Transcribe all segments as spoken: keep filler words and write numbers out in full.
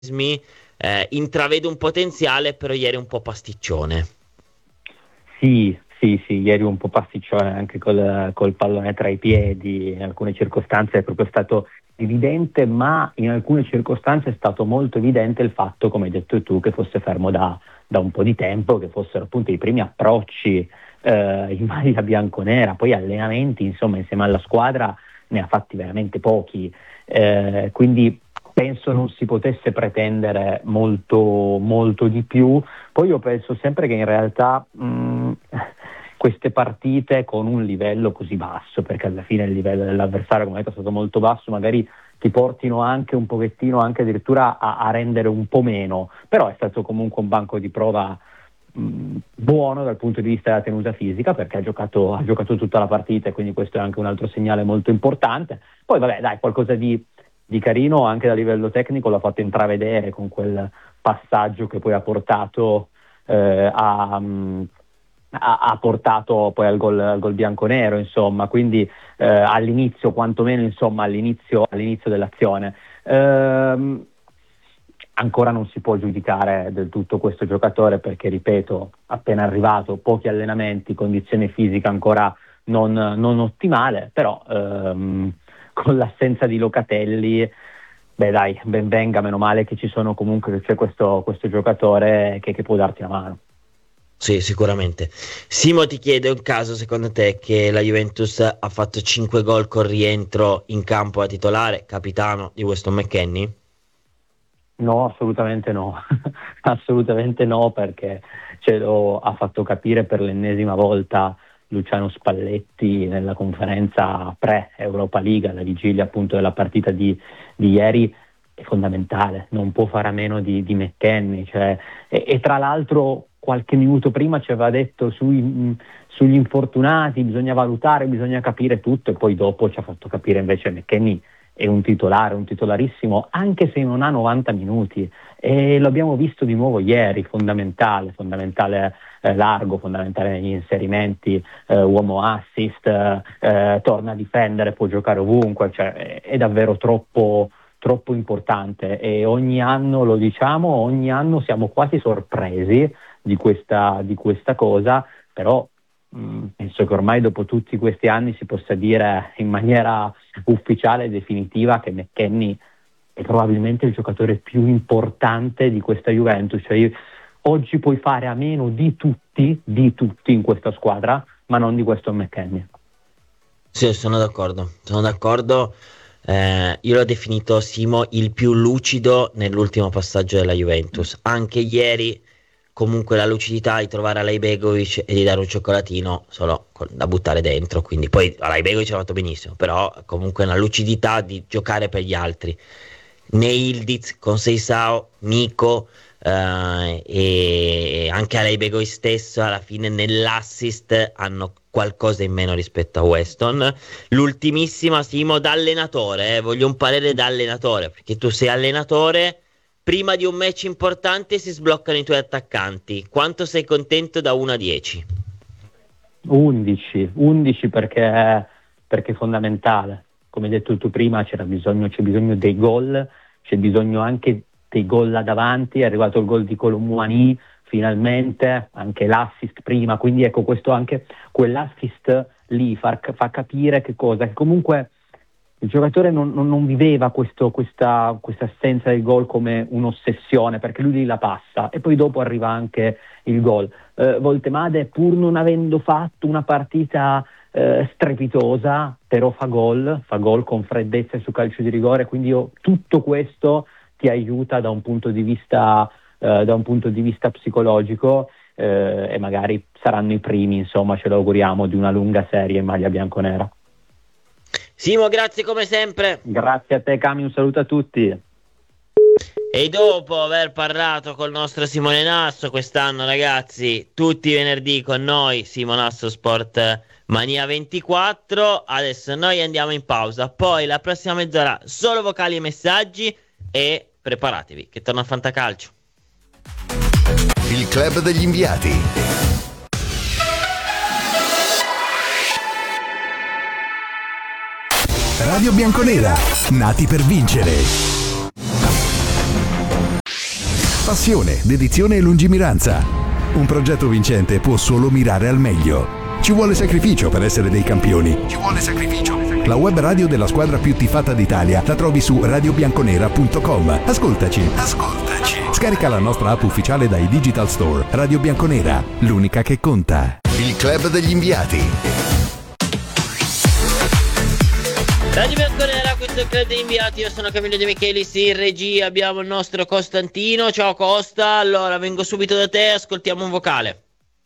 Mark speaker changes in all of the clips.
Speaker 1: eh, intravedo un potenziale, però ieri un po' pasticcione.
Speaker 2: Sì, sì, sì, ieri un po' pasticcione anche col, col pallone tra i piedi, in alcune circostanze è proprio stato evidente, ma in alcune circostanze è stato molto evidente il fatto, come hai detto tu, che fosse fermo da, da un po' di tempo, che fossero appunto i primi approcci eh, in maglia bianconera, poi allenamenti, insomma, insieme alla squadra ne ha fatti veramente pochi, eh, quindi penso non si potesse pretendere molto, molto di più. Poi io penso sempre che in realtà mh, queste partite con un livello così basso, perché alla fine il livello dell'avversario, come detto, è stato molto basso, magari ti portino anche un pochettino, anche addirittura a, a rendere un po' meno, però è stato comunque un banco di prova mh, buono dal punto di vista della tenuta fisica, perché ha giocato, ha giocato tutta la partita e quindi questo è anche un altro segnale molto importante. Poi vabbè, dai, qualcosa di, di carino anche da livello tecnico l'ha fatto intravedere con quel passaggio che poi ha portato eh, a, mh, ha, ha portato poi al gol, al gol bianconero, insomma, quindi eh, all'inizio, quantomeno insomma all'inizio, all'inizio dell'azione. Ehm, ancora non si può giudicare del tutto questo giocatore perché, ripeto, appena arrivato, pochi allenamenti, condizione fisica ancora non, non ottimale, però ehm, con l'assenza di Locatelli, beh dai, ben venga, meno male che ci sono comunque, che c'è questo, questo giocatore che, che può darti una mano.
Speaker 1: Sì, sicuramente. Simo ti chiede un caso secondo te che la Juventus ha fatto cinque gol con rientro in campo a titolare, capitano di Weston McKennie?
Speaker 2: No, assolutamente no, assolutamente no, perché ce lo ha fatto capire per l'ennesima volta Luciano Spalletti nella conferenza pre-Europa League, alla vigilia appunto della partita di, di ieri. È fondamentale, non può fare a meno di, di McKennie, cioè, e, e tra l'altro qualche minuto prima ci aveva detto sui, mh, sugli infortunati bisogna valutare, bisogna capire tutto, e poi dopo ci ha fatto capire invece McKennie è un titolare, un titolarissimo, anche se non ha novanta minuti, e lo abbiamo visto di nuovo ieri, fondamentale, fondamentale eh, largo, fondamentale negli inserimenti, eh, uomo assist, eh, torna a difendere, può giocare ovunque, cioè è, è davvero troppo, troppo importante, e ogni anno lo diciamo, ogni anno siamo quasi sorpresi di questa, di questa cosa, però mh, penso che ormai dopo tutti questi anni si possa dire in maniera ufficiale e definitiva che McKennie è probabilmente il giocatore più importante di questa Juventus, cioè io, oggi puoi fare a meno di tutti, di tutti in questa squadra, ma non di questo McKennie.
Speaker 1: Sì, sono d'accordo, sono d'accordo. Eh, io l'ho definito Simo il più lucido nell'ultimo passaggio della Juventus. Anche ieri, comunque, la lucidità di trovare Alay Begovic e di dare un cioccolatino solo con- da buttare dentro. Quindi, poi Alay Begovic l'ha fatto benissimo, però comunque una lucidità di giocare per gli altri. Né Ildiz con Seisao, Nico eh, e anche Alay Begovic stesso alla fine nell'assist hanno qualcosa in meno rispetto a Weston. L'ultimissima, Simo, da allenatore, eh, voglio un parere da allenatore, perché tu sei allenatore, prima di un match importante si sbloccano i tuoi attaccanti. Quanto sei contento da uno a dieci?
Speaker 2: undici, undici perché, perché è fondamentale. Come hai detto tu prima, c'era bisogno, c'è bisogno dei gol, c'è bisogno anche dei gol là davanti, è arrivato il gol di Colomouani finalmente, anche l'assist prima, quindi ecco, questo anche quell'assist lì fa, fa capire che cosa, che comunque il giocatore non, non- non viveva questo- questa, questa assenza del gol come un'ossessione, perché lui lì la passa e poi dopo arriva anche il gol. Eh, Voltemade, pur non avendo fatto una partita eh, strepitosa, però fa gol, fa gol con freddezza su calcio di rigore, quindi io, tutto questo ti aiuta da un punto di vista, eh, da un punto di vista psicologico, eh, e magari saranno i primi, insomma, ce lo auguriamo, di una lunga serie in maglia bianconera.
Speaker 1: Simo, grazie come sempre.
Speaker 2: Grazie a te, Cami, un saluto a tutti.
Speaker 1: E dopo aver parlato col nostro Simone Nasso, quest'anno ragazzi, tutti i venerdì con noi, Simo Nasso Sport Mania ventiquattro, adesso noi andiamo in pausa, poi la prossima mezz'ora solo vocali e messaggi, e preparatevi che torna a Fantacalcio.
Speaker 3: Il club degli inviati. Radio Bianconera, nati per vincere. Passione, dedizione e lungimiranza. Un progetto vincente può solo mirare al meglio. Ci vuole sacrificio per essere dei campioni. Ci vuole sacrificio. La web radio della squadra più tifata d'Italia la trovi su radio bianconera punto com. Ascoltaci. Ascoltaci. Scarica la nostra app ufficiale dai Digital Store. Radio Bianconera, l'unica che conta. Il club degli inviati.
Speaker 1: Radio Bianconera, questo è il club degli inviati. Io sono Camillo De Michelis, in regia abbiamo il nostro Costantino. Ciao Costa, allora vengo subito da te, ascoltiamo un vocale.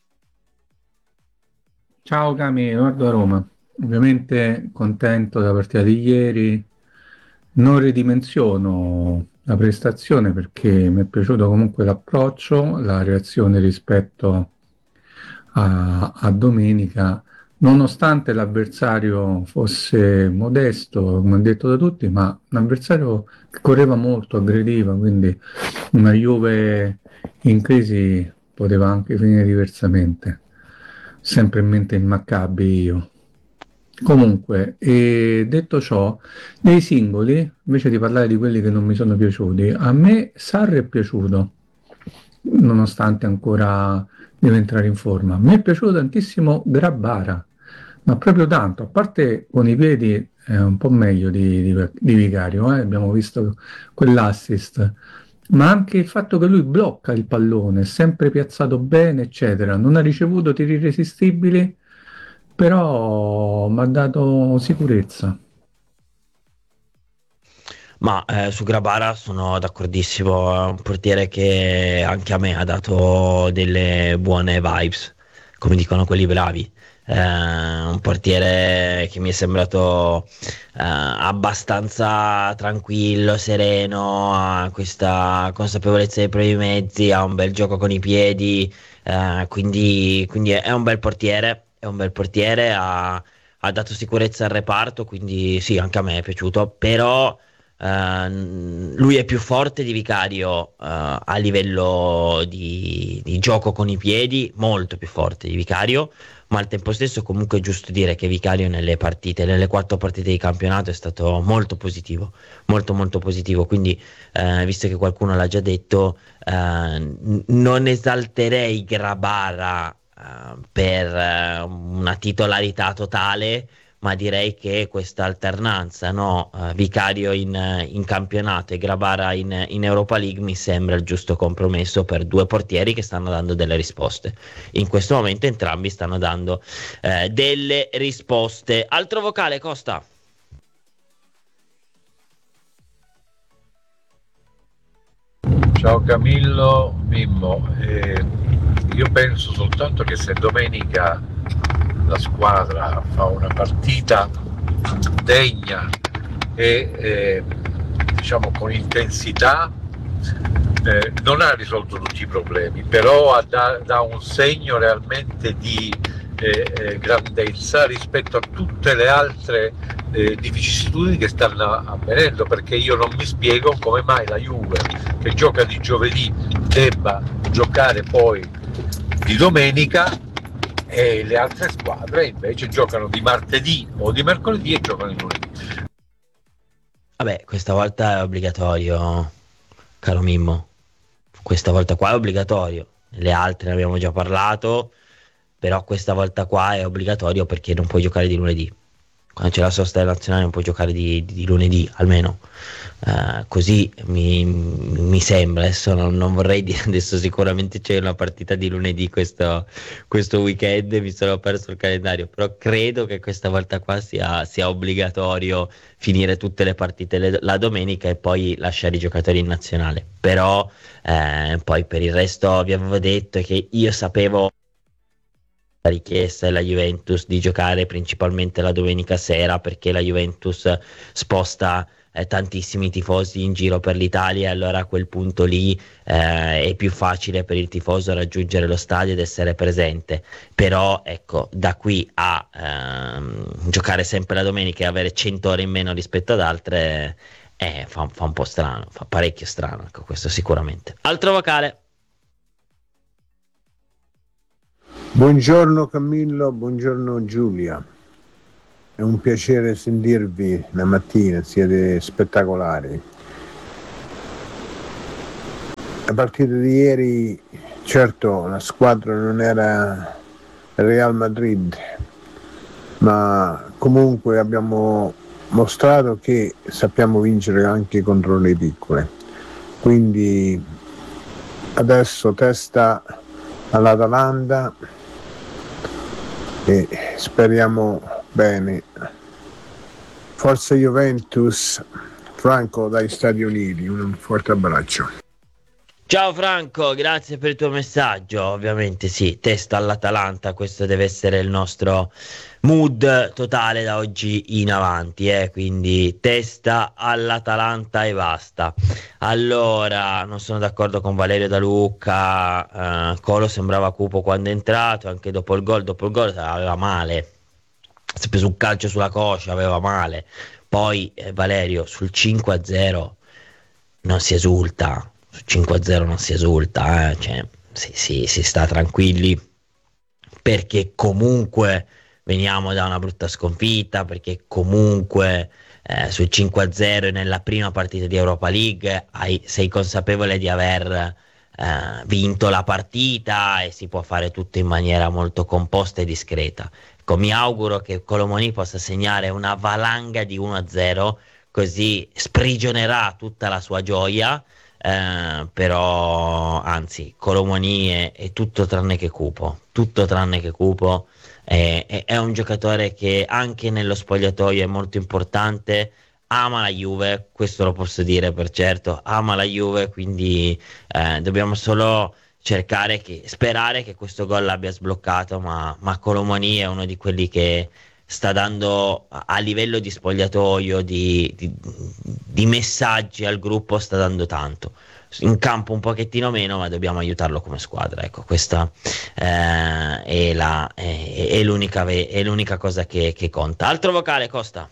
Speaker 4: Ciao Cami, guardo a Roma. Ovviamente contento della partita di ieri, non ridimensiono la prestazione perché mi è piaciuto comunque l'approccio, la reazione rispetto a, a domenica, nonostante l'avversario fosse modesto, come detto da tutti, ma un avversario che correva molto, aggrediva, quindi una Juve in crisi poteva anche finire diversamente. Sempre in mente il Maccabi io. Comunque, e detto ciò, dei singoli, invece di parlare di quelli che non mi sono piaciuti, a me Sarri è piaciuto, nonostante ancora deve entrare in forma. A me è piaciuto tantissimo Grabara, ma proprio tanto, a parte con i piedi è un po' meglio di, di, di Vicario, eh? Abbiamo visto quell'assist, ma anche il fatto che lui blocca il pallone, è sempre piazzato bene, eccetera, non ha ricevuto tiri irresistibili, però mi ha dato sicurezza.
Speaker 1: Ma eh, su Grabara sono d'accordissimo, è un portiere che anche a me ha dato delle buone vibes, come dicono quelli bravi. Eh, un portiere che mi è sembrato eh, abbastanza tranquillo, sereno, ha questa consapevolezza dei propri mezzi, ha un bel gioco con i piedi, eh, quindi, quindi è un bel portiere, è un bel portiere, ha, ha dato sicurezza al reparto, quindi sì, anche a me è piaciuto, però eh, lui è più forte di Vicario eh, a livello di, di gioco con i piedi, molto più forte di Vicario, ma al tempo stesso comunque è giusto dire che Vicario nelle partite, nelle quattro partite di campionato è stato molto positivo, molto molto positivo, quindi eh, visto che qualcuno l'ha già detto, eh, n- non esalterei Grabara eh, per eh, una titolarità totale, ma direi che questa alternanza, no? Uh, Vicario in, in campionato e Grabara in, in Europa League mi sembra il giusto compromesso per due portieri che stanno dando delle risposte. In questo momento entrambi stanno dando eh, delle risposte. Altro vocale, Costa.
Speaker 5: Ciao Camillo, Mimmo, eh, io penso soltanto che se domenica la squadra fa una partita degna e eh, diciamo con intensità, eh, non ha risolto tutti i problemi, però dà, dà un segno realmente di eh, eh, grandezza rispetto a tutte le altre eh, di vicissitudini che stanno avvenendo, perché io non mi spiego come mai la Juve, che gioca di giovedì, debba giocare poi di domenica e le altre squadre invece giocano di martedì o di mercoledì e giocano di lunedì.
Speaker 1: Vabbè, questa volta è obbligatorio, caro Mimmo, questa volta qua è obbligatorio, le altre ne abbiamo già parlato, però questa volta qua è obbligatorio perché non puoi giocare di lunedì. Quando c'è la sosta della nazionale non puoi giocare di, di, di lunedì, almeno uh, così mi, mi sembra. Adesso non, non vorrei dire, adesso sicuramente c'è una partita di lunedì questo, questo weekend, mi sono perso il calendario, però credo che questa volta qua sia, sia obbligatorio finire tutte le partite le, la domenica e poi lasciare i giocatori in nazionale. Però eh, poi per il resto vi avevo detto che io sapevo la richiesta della Juventus di giocare principalmente la domenica sera, perché la Juventus sposta eh, tantissimi tifosi in giro per l'Italia, e allora a quel punto lì eh, è più facile per il tifoso raggiungere lo stadio ed essere presente. Però ecco, da qui a ehm, giocare sempre la domenica e avere cento ore in meno rispetto ad altre eh, fa, fa un po' strano, fa parecchio strano, ecco, questo sicuramente. Altro vocale.
Speaker 6: Buongiorno Camillo, buongiorno Giulia, è un piacere sentirvi la mattina, siete spettacolari. la partita di ieri, certo la squadra non era Real Madrid, ma comunque abbiamo mostrato che sappiamo vincere anche contro le piccole, quindi adesso testa all'Atalanta e speriamo bene. Forza Juventus. Franco dagli Stati Uniti, un forte abbraccio.
Speaker 1: Ciao Franco, grazie per il tuo messaggio. Ovviamente sì, testa all'Atalanta, questo deve essere il nostro mood totale da oggi in avanti, eh? Quindi testa all'Atalanta e basta. Allora, non sono d'accordo con Valerio Da Lucca, eh, Colo sembrava cupo quando è entrato, anche dopo il gol, dopo il gol aveva male, si è preso un calcio sulla coscia, aveva male. Poi eh, Valerio sul cinque a zero non si esulta, su cinque a zero non si esulta, eh? Cioè, si, si, si sta tranquilli perché comunque veniamo da una brutta sconfitta, perché comunque eh, sul cinque a zero nella prima partita di Europa League hai, sei consapevole di aver eh, vinto la partita e si può fare tutto in maniera molto composta e discreta. Ecco, mi auguro che Kolo Muani possa segnare una valanga di uno a zero, così sprigionerà tutta la sua gioia, eh, però anzi Kolo Muani è, è tutto tranne che cupo, tutto tranne che cupo, è, è, è un giocatore che anche nello spogliatoio è molto importante, ama la Juve, questo lo posso dire per certo, ama la Juve, quindi eh, dobbiamo solo cercare che, sperare che questo gol l'abbia sbloccato, ma, ma Kolo Muani è uno di quelli che sta dando a, a livello di spogliatoio, di, di, di messaggi al gruppo, sta dando tanto. In campo un pochettino meno, ma dobbiamo aiutarlo come squadra, ecco, questa eh, è, la, è, è, l'unica, è l'unica cosa che, che conta. Altro vocale, Costa.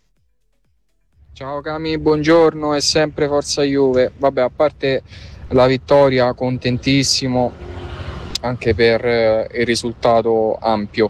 Speaker 7: Ciao Cami, buongiorno, è sempre Forza Juve. Vabbè, a parte la vittoria, contentissimo anche per eh, il risultato ampio.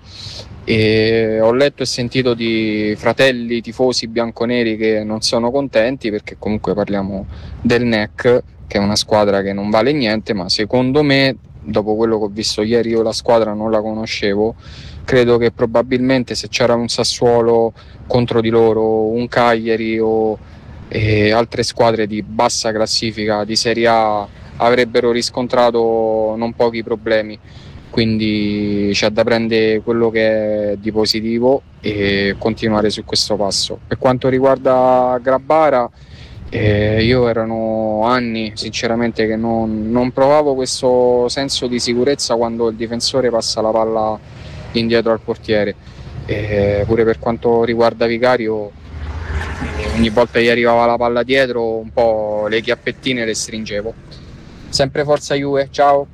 Speaker 7: E ho letto e sentito di fratelli tifosi bianconeri che non sono contenti perché comunque parliamo del N E C, che è una squadra che non vale niente, ma secondo me, dopo quello che ho visto ieri, io la squadra non la conoscevo, credo che probabilmente se c'era un Sassuolo contro di loro, un Cagliari o e altre squadre di bassa classifica di Serie A avrebbero riscontrato non pochi problemi, quindi c'è da prendere quello che è di positivo e continuare su questo passo. Per quanto riguarda Grabara, eh, io erano anni sinceramente che non, non provavo questo senso di sicurezza quando il difensore passa la palla indietro al portiere, eh, pure per quanto riguarda Vicario, ogni volta che gli arrivava la palla dietro un po' le chiappettine le stringevo. Sempre Forza Juve, ciao.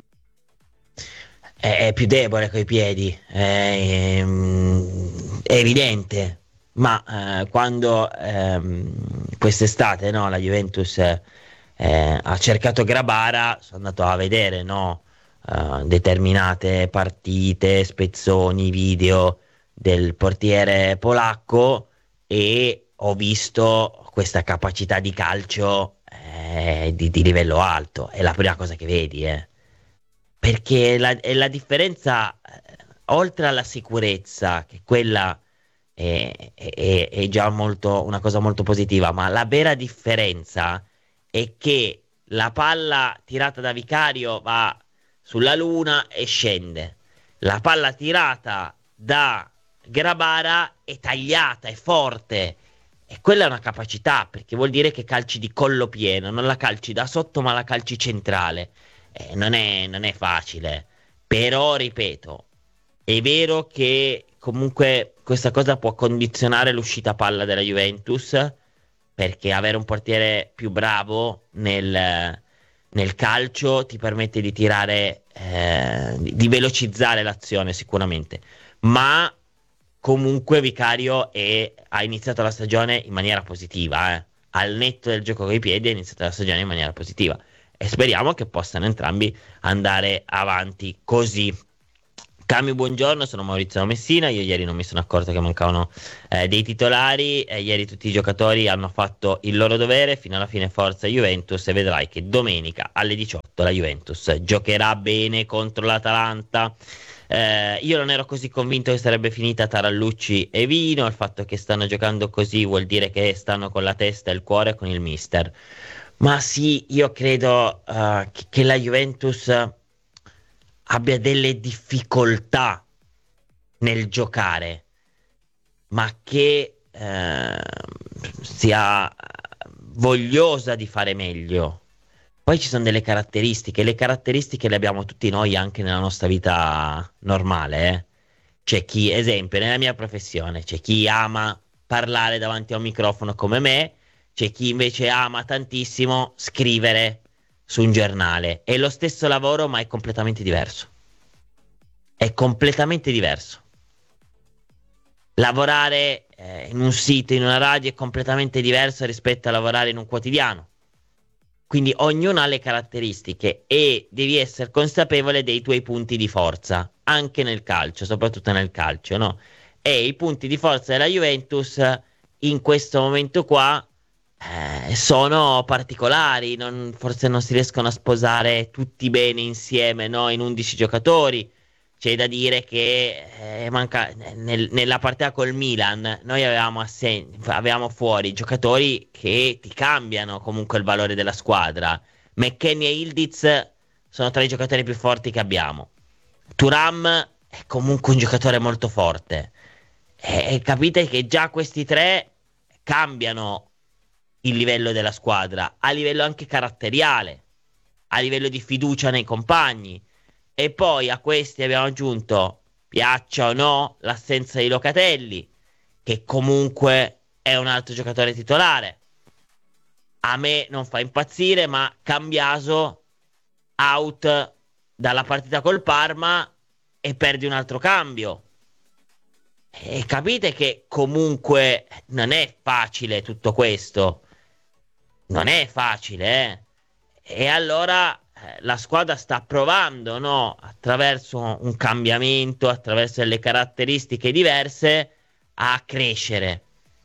Speaker 1: È, è più debole coi piedi, è, è, è evidente, ma eh, quando ehm, quest'estate no, la Juventus eh, ha cercato Grabara, sono andato a vedere no, eh, determinate partite, spezzoni, video del portiere polacco e ho visto questa capacità di calcio eh, di, di livello alto, è la prima cosa che vedi, eh. Perché la, la differenza, eh, oltre alla sicurezza, che quella è, è, è già molto, una cosa molto positiva, ma la vera differenza è che la palla tirata da Vicario va sulla luna e scende, la palla tirata da Grabara è tagliata, è forte. E quella è una capacità, perché vuol dire che calci di collo pieno, non la calci da sotto ma la calci centrale. Eh, non è, non è facile, però ripeto, è vero che comunque questa cosa può condizionare l'uscita palla della Juventus, perché avere un portiere più bravo nel, nel calcio ti permette di tirare, eh, di, di velocizzare l'azione sicuramente, ma comunque Vicario è, ha iniziato la stagione in maniera positiva, eh. Al netto del gioco coi piedi ha iniziato la stagione in maniera positiva e speriamo che possano entrambi andare avanti così. Cami, buongiorno, sono Maurizio Messina. Io ieri non mi sono accorto che mancavano eh, dei titolari. Eh, ieri tutti i giocatori hanno fatto il loro dovere fino alla fine. Forza Juventus, e vedrai che domenica alle diciotto la Juventus giocherà bene contro l'Atalanta. Eh, io non ero così convinto che sarebbe finita Tarallucci e Vino. Il fatto che stanno giocando così vuol dire che stanno con la testa e il cuore con il mister. Ma sì, io credo uh, che, che la Juventus abbia delle difficoltà nel giocare, ma che eh, sia vogliosa di fare meglio. Poi ci sono delle caratteristiche, le caratteristiche le abbiamo tutti noi anche nella nostra vita normale. Eh? C'è chi, esempio, nella mia professione, c'è chi ama parlare davanti a un microfono come me, c'è chi invece ama tantissimo scrivere su un giornale. È lo stesso lavoro, ma è completamente diverso. È completamente diverso. Lavorare eh, in un sito, in una radio, è completamente diverso rispetto a lavorare in un quotidiano. Quindi ognuno ha le caratteristiche e devi essere consapevole dei tuoi punti di forza, anche nel calcio, soprattutto nel calcio, no? E i punti di forza della Juventus in questo momento qua Eh, sono particolari, non, forse non si riescono a sposare tutti bene insieme, no? In undici giocatori. C'è da dire che eh, manca, nel, nella partita col Milan noi avevamo, assen- avevamo fuori giocatori che ti cambiano comunque il valore della squadra. McKennie e Ildiz sono tra i giocatori più forti che abbiamo. Thuram è comunque un giocatore molto forte. E, e capite che già questi tre cambiano il livello della squadra, a livello anche caratteriale, a livello di fiducia nei compagni. E poi a questi abbiamo aggiunto, piaccia o no, l'assenza di Locatelli, che comunque è un altro giocatore titolare. A me non fa impazzire, ma Cambiaso out dalla partita col Parma e perdi un altro cambio. E capite che comunque non è facile tutto questo. Non è facile, eh? E allora eh, la squadra sta provando, no? Attraverso un cambiamento, attraverso delle caratteristiche diverse, a crescere.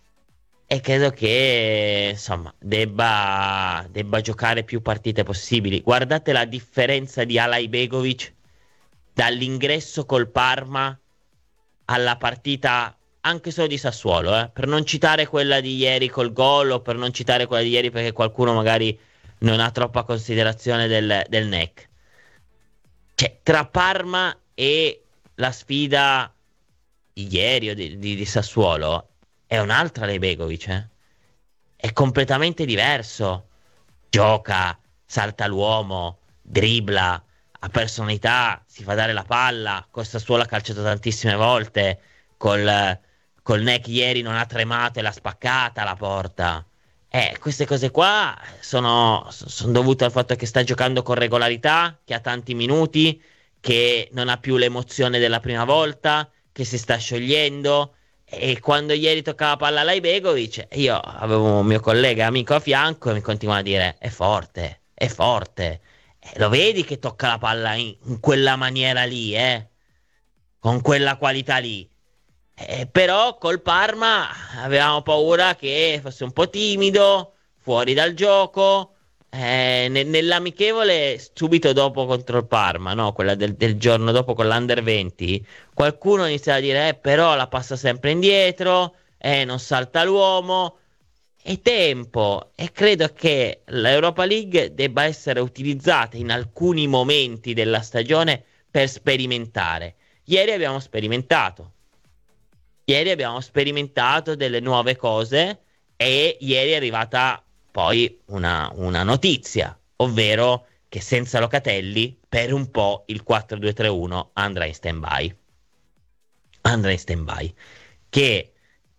Speaker 1: E credo che, insomma, debba, debba giocare più partite possibili. Guardate la differenza di Alajbegovic dall'ingresso col Parma alla partita anche solo di Sassuolo, eh? Per non citare quella di ieri col gol, o per non citare quella di ieri perché qualcuno magari non ha troppa considerazione del, del N E C. Cioè, tra Parma e la sfida di ieri o di, di, di Sassuolo è un'altra Alajbegovic, eh? È completamente diverso. Gioca, salta l'uomo, dribbla, ha personalità, si fa dare la palla. Con Sassuolo ha calciato tantissime volte, col... Col N E C ieri non ha tremato e l'ha spaccata la porta. Eh, queste cose qua sono, sono dovute al fatto che sta giocando con regolarità, che ha tanti minuti, che non ha più l'emozione della prima volta, che si sta sciogliendo. E quando ieri toccava palla a Alajbegovic, io avevo un mio collega amico a fianco e mi continuava a dire: è forte, è forte. Eh, lo vedi che tocca la palla in, in quella maniera lì, eh? Con quella qualità lì. Eh, però col Parma avevamo paura che fosse un po' timido, fuori dal gioco. Eh, ne- nell'amichevole subito dopo contro il Parma, no? Quella del, del giorno dopo con l'Under venti, qualcuno iniziava a dire: eh, però la passa sempre indietro, eh, non salta l'uomo. È tempo, e credo che l'Europa League debba essere utilizzata in alcuni momenti della stagione per sperimentare. Ieri abbiamo sperimentato. Ieri abbiamo sperimentato delle nuove cose e ieri è arrivata poi una, una notizia, ovvero che senza Locatelli per un po' il quattro due tre uno andrà in stand-by. Andrà in stand-by. Che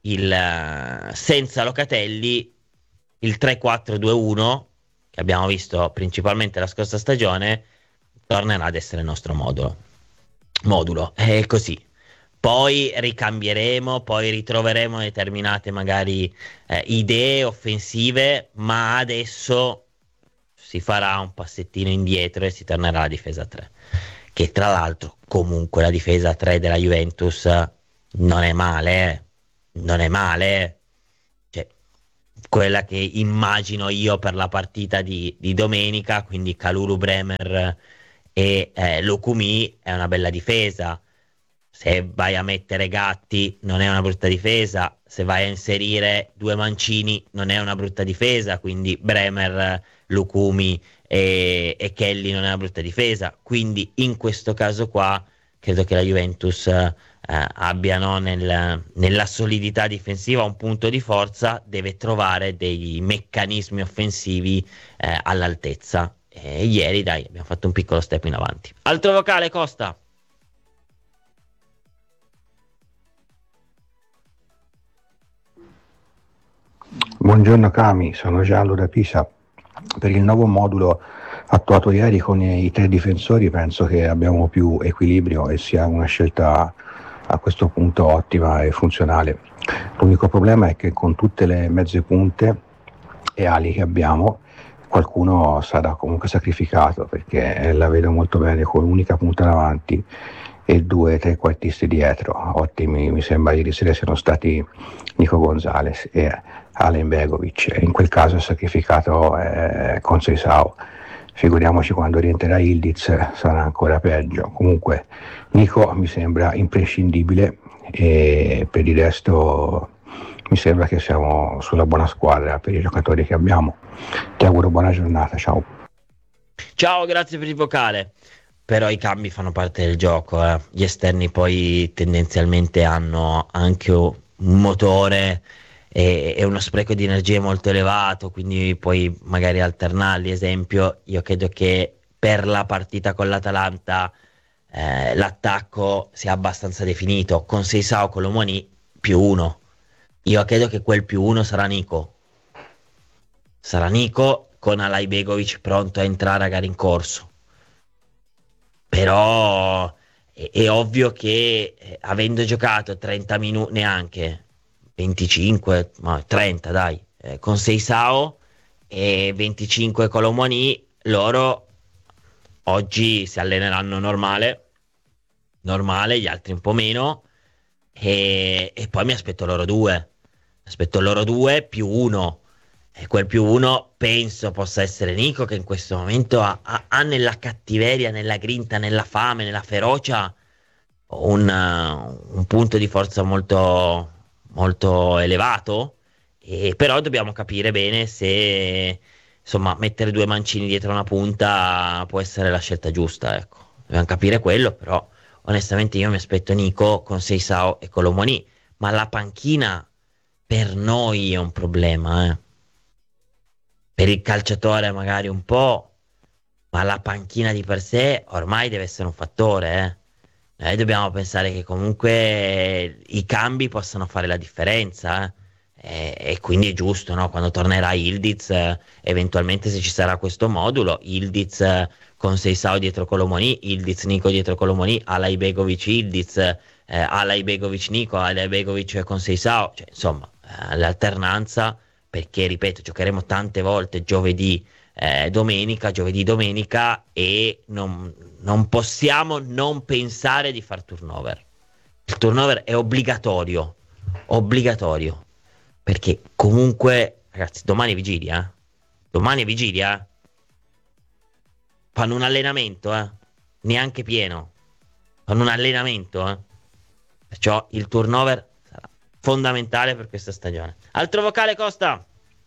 Speaker 1: il, senza Locatelli il tre quattro due uno, che abbiamo visto principalmente la scorsa stagione, tornerà ad essere il nostro modulo. Modulo, è così. Poi ricambieremo, poi ritroveremo determinate magari eh, idee offensive, ma adesso si farà un passettino indietro e si tornerà alla difesa tre. che tra l'altro comunque la difesa tre della Juventus non è male, eh. non è male, eh. Cioè, quella che immagino io per la partita di, di domenica, quindi Kalulu, Bremer e eh, Lukumi, è una bella difesa. Se vai a mettere Gatti non è una brutta difesa, se vai a inserire due mancini non è una brutta difesa, quindi Bremer, Lukumi e, e Kelly non è una brutta difesa, quindi in questo caso qua credo che la Juventus eh, abbia, no, nel, nella solidità difensiva un punto di forza, deve trovare dei meccanismi offensivi eh, all'altezza, e ieri dai abbiamo fatto un piccolo step in avanti. Altro vocale, Costa.
Speaker 8: Buongiorno Cami, sono Giallo da Pisa. Per il nuovo modulo attuato ieri con i tre difensori penso che abbiamo più equilibrio e sia una scelta a questo punto ottima e funzionale. L'unico problema è che con tutte le mezze punte e ali che abbiamo qualcuno sarà comunque sacrificato, perché la vedo molto bene con un'unica punta davanti e due trequartisti dietro. Ottimi mi sembra ieri sera siano stati Nico Gonzalez e Alen Begovic, in quel caso è sacrificato eh, con Seisao. Figuriamoci quando rientrerà Ildiz, sarà ancora peggio. Comunque Nico mi sembra imprescindibile e per il resto mi sembra che siamo sulla buona squadra per i giocatori che abbiamo. Ti auguro buona giornata, ciao.
Speaker 1: Ciao, grazie per il vocale. Però i cambi fanno parte del gioco, eh. Gli esterni poi tendenzialmente hanno anche un motore e, e uno spreco di energie molto elevato, quindi puoi magari alternarli. Esempio, io credo che per la partita con l'Atalanta eh, l'attacco sia abbastanza definito, con Seisao, Colomoni più uno. Io credo che quel più uno sarà Nico. Sarà Nico con Alai Begovic pronto a entrare a gara in corso. Però è, è ovvio che eh, avendo giocato trenta minuti, neanche venticinque, ma trenta dai, eh, con Seisao e venticinque Colomoni, loro oggi si alleneranno normale, normale, gli altri un po' meno, e, e poi mi aspetto loro due, aspetto loro due più uno. E quel più uno penso possa essere Nico, che in questo momento ha, ha, ha nella cattiveria, nella grinta, nella fame, nella ferocia un, uh, un punto di forza molto, molto elevato. E però dobbiamo capire bene se insomma mettere due mancini dietro una punta può essere la scelta giusta, ecco. Dobbiamo capire quello, però onestamente io mi aspetto Nico con Seisao e Colomoni, ma la panchina per noi è un problema, eh. Per il calciatore magari un po', ma la panchina di per sé ormai deve essere un fattore, eh. Noi dobbiamo pensare che comunque i cambi possano fare la differenza, eh. E, e quindi è giusto, no? Quando tornerà Ildiz, eh, eventualmente se ci sarà questo modulo, Ildiz eh, con Seisao dietro Colomoni, Ildiz Nico dietro Colomoni, Alai Begovic Ildiz, eh, Alai Begovic Nico, Alai Begovic con Seisao, cioè, insomma eh, l'alternanza. Perché, ripeto, giocheremo tante volte giovedì, eh, domenica, giovedì, domenica e non, non possiamo non pensare di far turnover. Il turnover è obbligatorio, obbligatorio, perché comunque, ragazzi, domani è vigilia, eh? domani è vigilia, eh? Fanno un allenamento, eh? neanche pieno, fanno un allenamento, eh? Perciò il turnover sarà fondamentale per questa stagione. Altro vocale, Costa.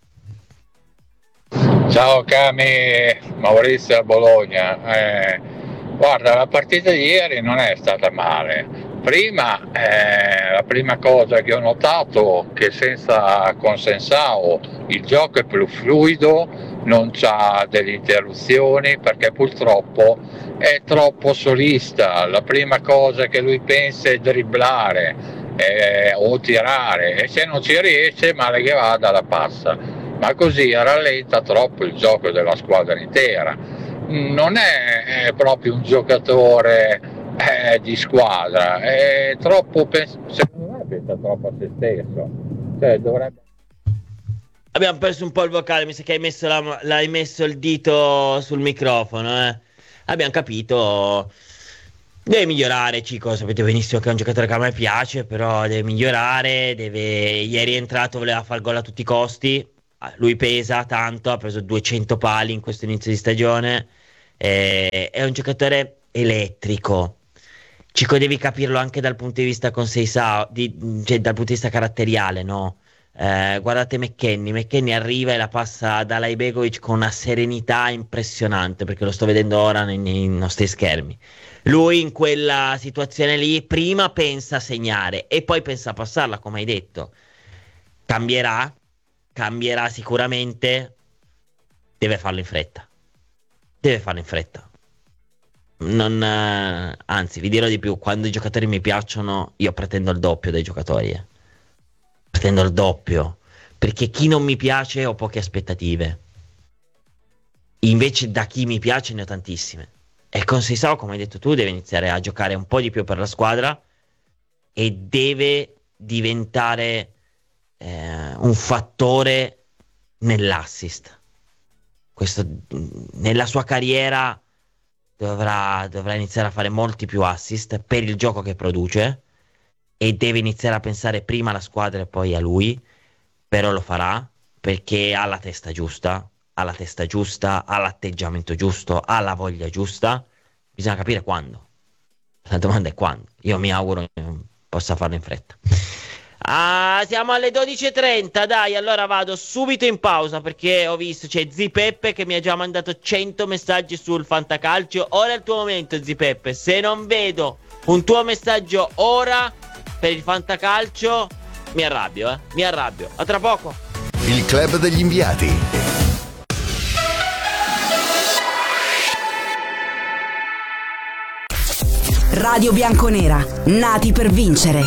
Speaker 5: Ciao Cami, Maurizio a Bologna. Eh, guarda, la partita di ieri non è stata male. Prima, eh, la prima cosa che ho notato è che senza Consensao il gioco è più fluido, non c'ha delle interruzioni perché purtroppo è troppo solista. La prima cosa che lui pensa è dribblare eh, o tirare, e se non ci riesce male che vada la passa, ma così rallenta troppo il gioco della squadra intera. Non è, è proprio un giocatore eh, di squadra, è troppo pens- secondo me pensa troppo a se stesso, cioè dovrebbe.
Speaker 1: Abbiamo perso un po' il vocale, mi sa che hai messo, la, l'hai messo il dito sul microfono, eh. Abbiamo capito, Deve migliorare, Cico, sapete benissimo che è un giocatore che a me piace, però deve migliorare, deve... ieri è entrato, voleva far gol a tutti i costi, lui pesa tanto, ha preso duecento pali in questo inizio di stagione, eh, è un giocatore elettrico. Cico, devi capirlo anche dal punto di vista con Seisao, di, cioè dal punto di vista caratteriale, no? Eh, guardate McKennie, McKennie arriva e la passa ad Alaibegovic con una serenità impressionante, perché lo sto vedendo ora nei, nei nostri schermi. Lui in quella situazione lì prima pensa a segnare e poi pensa a passarla, come hai detto. Cambierà, cambierà sicuramente, deve farlo in fretta. Deve farlo in fretta. Non, eh, anzi, vi dirò di più, quando i giocatori mi piacciono, io pretendo il doppio dai giocatori. Eh. Pretendo il doppio, perché chi non mi piace ho poche aspettative. Invece da chi mi piace ne ho tantissime. E con Seisao, come hai detto tu, deve iniziare a giocare un po' di più per la squadra e deve diventare eh, un fattore nell'assist. Questo, nella sua carriera dovrà, dovrà iniziare a fare molti più assist per il gioco che produce e deve iniziare a pensare prima alla squadra e poi a lui, però lo farà perché ha la testa giusta. Ha la testa giusta, ha l'atteggiamento giusto, ha la voglia giusta. Bisogna capire quando. La domanda è quando. Io mi auguro che possa farlo in fretta. Ah, siamo alle dodici e trenta. Dai, allora vado subito in pausa perché ho visto c'è Zi Peppe che mi ha già mandato cento messaggi sul Fantacalcio. Ora è il tuo momento, Zi Peppe. Se non vedo un tuo messaggio ora per il Fantacalcio, mi arrabbio, eh. Mi arrabbio. A tra poco.
Speaker 3: Il club degli inviati.
Speaker 9: Radio Bianconera, nati per vincere.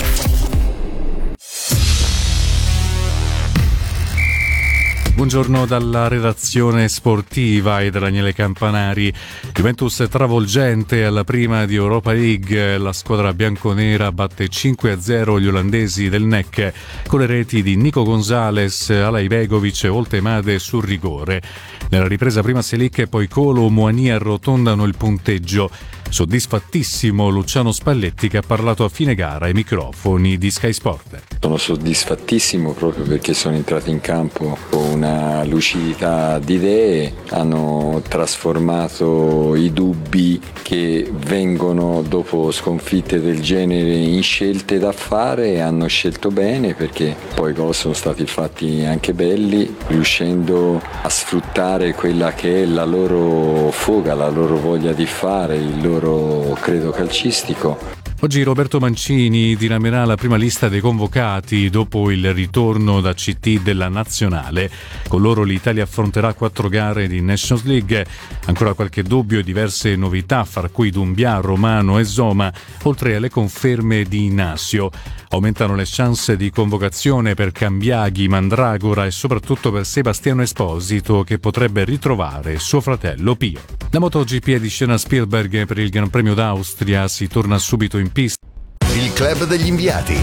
Speaker 10: Buongiorno dalla redazione sportiva e da Daniele Campanari. Juventus travolgente alla prima di Europa League. La squadra bianconera batte cinque a zero gli olandesi del N E C con le reti di Nico Gonzalez, Alaibegovic e Oltemade sul rigore. Nella ripresa prima Selic e poi Colo Muani arrotondano il punteggio. Soddisfattissimo Luciano Spalletti, che ha parlato a fine gara ai microfoni di Sky Sport.
Speaker 11: Sono soddisfattissimo proprio perché sono entrati in campo con una lucidità di idee, hanno trasformato i dubbi che vengono dopo sconfitte del genere in scelte da fare e hanno scelto bene, perché poi i gol sono stati fatti anche belli, riuscendo a sfruttare quella che è la loro foga, la loro voglia di fare, il loro credo calcistico.
Speaker 10: Oggi Roberto Mancini dinamerà la prima lista dei convocati dopo il ritorno da C T della nazionale. Con loro l'Italia affronterà quattro gare di Nations League. Ancora qualche dubbio e diverse novità, fra cui Doumbia, Romano e Zoma, oltre alle conferme di Inacio. Aumentano le chance di convocazione per Cambiaghi, Mandragora e soprattutto per Sebastiano Esposito, che potrebbe ritrovare suo fratello Pio. La MotoGP è di scena Spielberg per il Gran Premio d'Austria, si torna subito in pista.
Speaker 3: Il club degli inviati.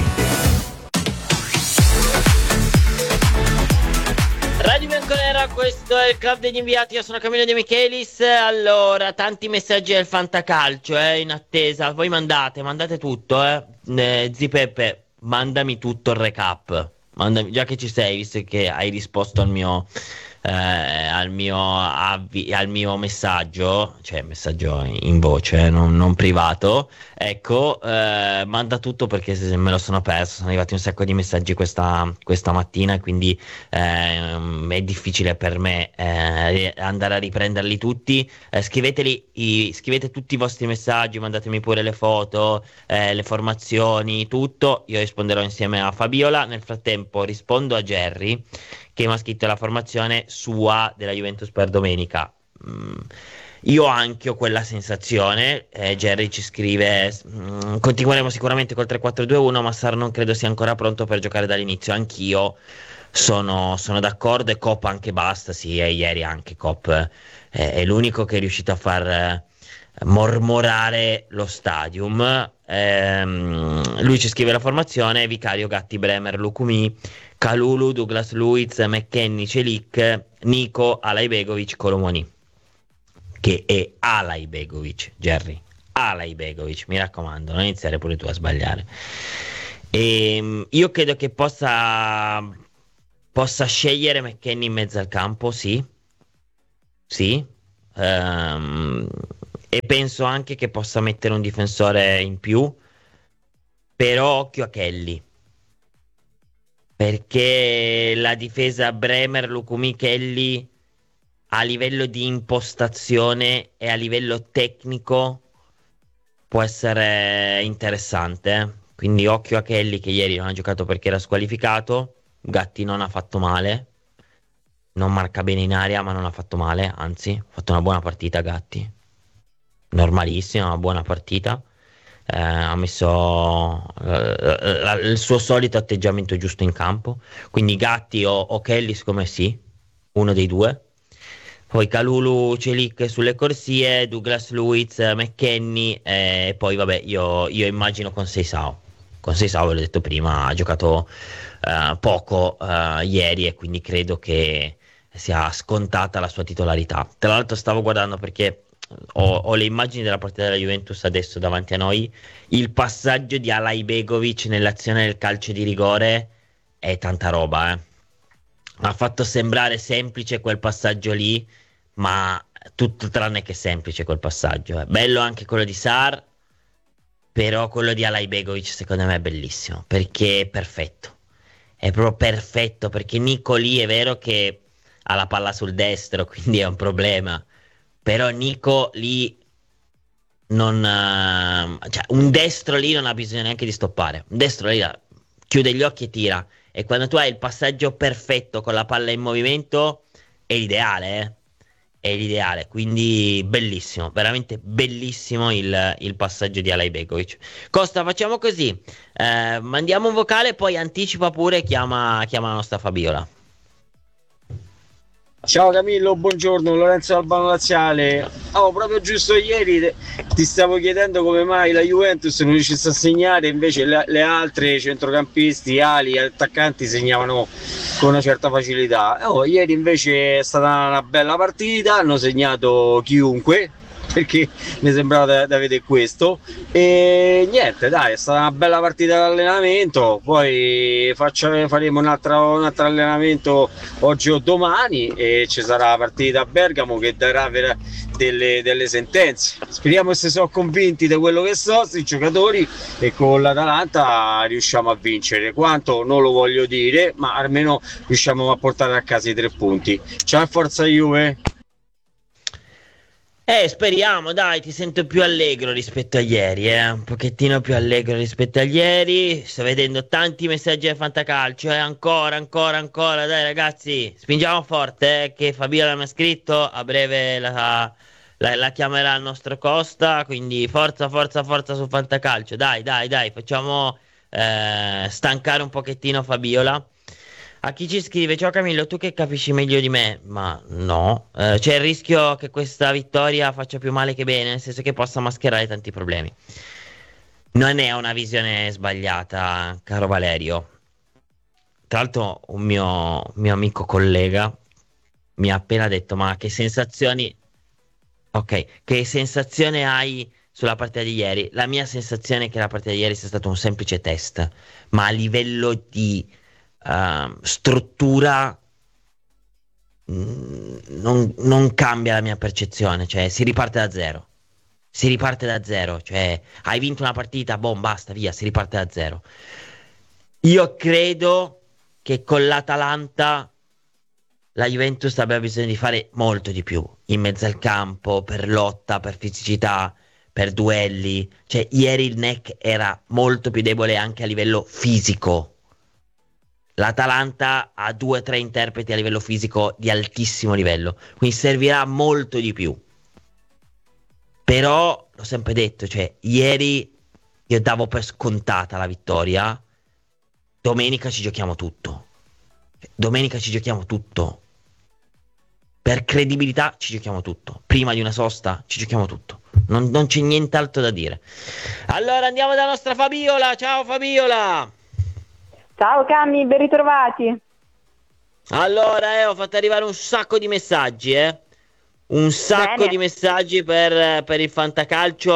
Speaker 1: Radio Bianconera, questo è il club degli inviati, io sono Camillo De Michelis. Allora, tanti messaggi del Fantacalcio, eh, in attesa. Voi mandate, mandate tutto, eh. eh Zi Peppe, mandami tutto il recap. Mandami, già che ci sei, visto che hai risposto al mio eh, al mio avvi, al mio messaggio, cioè messaggio in voce, non, non privato. Ecco, eh, manda tutto perché se me lo sono perso, sono arrivati un sacco di messaggi questa, questa mattina e quindi eh, è difficile per me eh, andare a riprenderli tutti. Eh, scriveteli, i, scrivete tutti i vostri messaggi, mandatemi pure le foto, eh, le formazioni, tutto. Io risponderò insieme a Fabiola. Nel frattempo rispondo a Jerry, che mi ha scritto la formazione sua della Juventus per domenica. Mm. Io anche ho quella sensazione, eh, Jerry ci scrive, mm, continueremo sicuramente col tre quattro due uno, ma Sarr non credo sia ancora pronto per giocare dall'inizio. Anch'io sono, sono d'accordo, e Kopp anche basta, sì, e ieri anche Kopp eh, è l'unico che è riuscito a far eh, mormorare lo stadium. Ehm, lui ci scrive la formazione: Vicario, Gatti, Bremer, Lukumi, Kalulu, Douglas Luiz, McKennie, Celik, Nico, Alaibegovic, Colomoni, che è Alaibegovic, Jerry, Alay Begovic, mi raccomando, non iniziare pure tu a sbagliare. E io credo che possa possa scegliere McKennie in mezzo al campo, sì, sì, um, e penso anche che possa mettere un difensore in più, però occhio a Kelly, perché la difesa Bremer, Lukumi, Kelly a livello di impostazione e a livello tecnico può essere interessante, eh? Quindi occhio a Kelly, che ieri non ha giocato perché era squalificato. Gatti non ha fatto male, non marca bene in aria, ma non ha fatto male, anzi ha fatto una buona partita. Gatti normalissima, una buona partita, eh, ha messo eh, il suo solito atteggiamento giusto in campo, quindi Gatti o, o Kelly secondo me sì, uno dei due. Poi Kalulu, Celik sulle corsie, Douglas Luiz, McKennie, e eh, poi vabbè io, io immagino con Seisao. Con Seisao, l'ho detto prima, ha giocato uh, poco uh, ieri e quindi credo che sia scontata la sua titolarità. Tra l'altro stavo guardando perché ho, ho le immagini della partita della Juventus adesso davanti a noi. Il passaggio di Alay Begovic nell'azione del calcio di rigore è tanta roba, eh. Ha fatto sembrare semplice quel passaggio lì, ma tutto tranne che semplice quel passaggio. È bello anche quello di Sarr, però quello di Alay Begovic secondo me è bellissimo, perché è perfetto. È proprio perfetto, perché Nico lì è vero che ha la palla sul destro, quindi è un problema. Però Nico lì non... cioè, un destro lì non ha bisogno neanche di stoppare. Un destro lì chiude gli occhi e tira. E quando tu hai il passaggio perfetto con la palla in movimento, è l'ideale, eh? È l'ideale, quindi bellissimo, veramente bellissimo il, il passaggio di Alay Begovic. Costa, facciamo così, eh, mandiamo un vocale, poi anticipa pure, chiama, chiama la nostra Fabiola.
Speaker 12: Ciao Camillo, buongiorno, Lorenzo Albano Laziale. Oh, proprio giusto ieri ti stavo chiedendo come mai la Juventus non riuscisse a segnare, invece le, le altre centrocampisti, ali, attaccanti segnavano con una certa facilità. Oh, ieri invece è stata una bella partita, hanno segnato chiunque, perché mi sembrava di vedere questo, e niente, dai, è stata una bella partita d'allenamento. Poi faccio, faremo un altro, un altro allenamento oggi o domani e ci sarà la partita a Bergamo che darà vera, delle, delle sentenze. Speriamo che si sono convinti di quello che so questi giocatori e con l'Atalanta riusciamo a vincere. Quanto non lo voglio dire, ma almeno riusciamo a portare a casa i tre punti. Ciao, forza Juve!
Speaker 1: Eh, speriamo, dai, ti sento più allegro rispetto a ieri, eh, un pochettino più allegro rispetto a ieri. Sto vedendo tanti messaggi del Fantacalcio, eh, ancora, ancora, ancora, dai ragazzi, spingiamo forte, eh, che Fabiola mi ha scritto, a breve la, la, la chiamerà il nostro Costa, quindi forza, forza, forza su Fantacalcio, dai, dai, dai, facciamo eh, stancare un pochettino Fabiola. A chi ci scrive, ciao Camillo, tu che capisci meglio di me, ma no, eh, c'è il rischio che questa vittoria faccia più male che bene, nel senso che possa mascherare tanti problemi. Non è una visione sbagliata, caro Valerio. Tra l'altro un mio, mio amico collega mi ha appena detto, ma che sensazioni, ok, che sensazione hai sulla partita di ieri? La mia sensazione è che la partita di ieri sia stato un semplice test, ma a livello di Uh, struttura mh, non, non cambia la mia percezione, cioè si riparte da zero, si riparte da zero, cioè hai vinto una partita, boh, basta, via, si riparte da zero. Io credo che con l'Atalanta la Juventus abbia bisogno di fare molto di più in mezzo al campo, per lotta, per fisicità, per duelli. Cioè ieri il N E C era molto più debole anche a livello fisico. L'Atalanta ha due o tre interpreti a livello fisico di altissimo livello, quindi servirà molto di più. Però, l'ho sempre detto, cioè, ieri io davo per scontata la vittoria, domenica ci giochiamo tutto. Domenica ci giochiamo tutto. Per credibilità ci giochiamo tutto. Prima di una sosta ci giochiamo tutto. Non, non c'è nient'altro da dire. Allora andiamo dalla nostra Fabiola. Ciao Fabiola!
Speaker 13: Ciao Cami, ben ritrovati.
Speaker 1: Allora, eh, ho fatto arrivare un sacco di messaggi, eh. Un sacco
Speaker 13: Bene.
Speaker 1: di messaggi per, per il Fantacalcio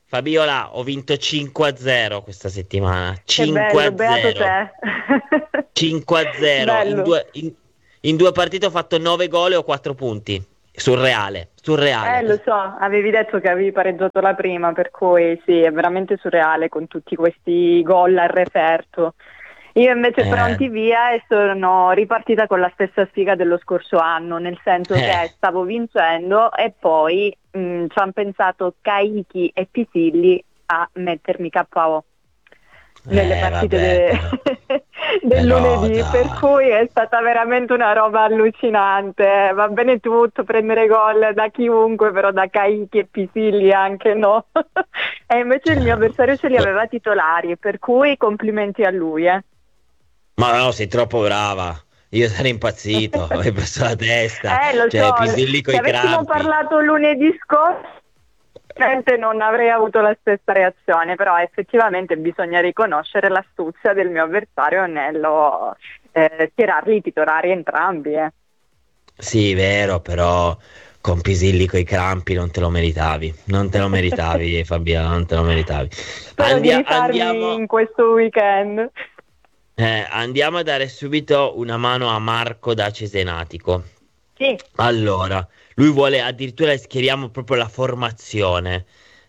Speaker 1: Fabiola, ho vinto cinque a zero questa settimana.
Speaker 13: Che
Speaker 1: cinque a
Speaker 13: bello, beato
Speaker 1: zero.
Speaker 13: te.
Speaker 1: cinque a zero. In
Speaker 13: Bello.
Speaker 1: due, in, in due partite ho fatto nove gol e ho quattro punti. Surreale, surreale.
Speaker 13: Eh, lo so, avevi detto che avevi pareggiato la prima, per cui sì, è veramente surreale con tutti questi gol al referto. Io invece
Speaker 1: Eh.
Speaker 13: pronti via e sono ripartita con la stessa sfiga dello scorso anno, nel senso
Speaker 1: Eh.
Speaker 13: che stavo vincendo e poi mh, ci hanno pensato Caicchi e Pisilli a mettermi K O nelle
Speaker 1: Eh,
Speaker 13: partite
Speaker 1: vabbè,
Speaker 13: de- del
Speaker 1: Però,
Speaker 13: lunedì,
Speaker 1: dai.
Speaker 13: per cui è stata veramente una roba allucinante. Va bene tutto, prendere gol da chiunque, però da Caicchi e Pisilli anche no. E invece il mio avversario ce li aveva titolari, per cui complimenti a lui, eh.
Speaker 1: Ma no, sei troppo brava. Io sarei impazzito, avrei perso la testa.
Speaker 13: Eh, lo
Speaker 1: Cioè,
Speaker 13: so,
Speaker 1: Pisilli coi
Speaker 13: se avessimo
Speaker 1: crampi.
Speaker 13: parlato lunedì scorso probabilmente non avrei avuto la stessa reazione, però effettivamente bisogna riconoscere l'astuzia del mio avversario nello eh, tirarli i titolari entrambi. Eh.
Speaker 1: Sì, vero, però con Pisilli coi crampi non te lo meritavi. Non te lo meritavi, Fabiola, non te lo meritavi.
Speaker 13: Spero
Speaker 1: Andia-
Speaker 13: di rifarmi
Speaker 1: andiamo,
Speaker 13: in questo weekend.
Speaker 1: eh, andiamo a dare subito una mano a Marco da Cesenatico.
Speaker 13: Sì.
Speaker 1: Allora, lui vuole addirittura schieriamo proprio la formazione.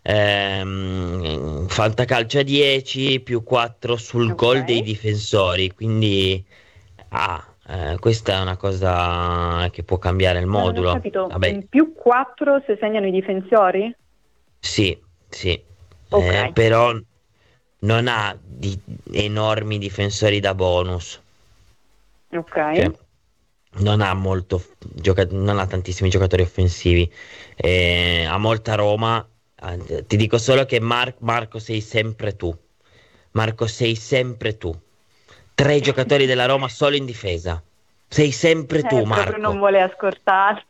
Speaker 1: Ehm, Fantacalcio a dieci più quattro sul
Speaker 13: Ok.
Speaker 1: gol dei difensori. Quindi, ah, eh, questa è una cosa che può cambiare il
Speaker 13: Ma non ho
Speaker 1: modulo.
Speaker 13: capito,
Speaker 1: Vabbè,
Speaker 13: in più quattro se segnano i difensori?
Speaker 1: sì, sì.
Speaker 13: Ok.
Speaker 1: Eh, però non ha di- enormi difensori da bonus.
Speaker 13: Ok.
Speaker 1: Cioè, non ha molto gioca- non ha tantissimi giocatori offensivi. Eh, ha molta Roma. Eh, ti dico solo che Mar- Marco sei sempre tu. Marco sei sempre tu. Tre giocatori della Roma solo in difesa. Sei sempre tu,
Speaker 13: Eh, proprio
Speaker 1: Marco.
Speaker 13: non vuole ascoltarsi.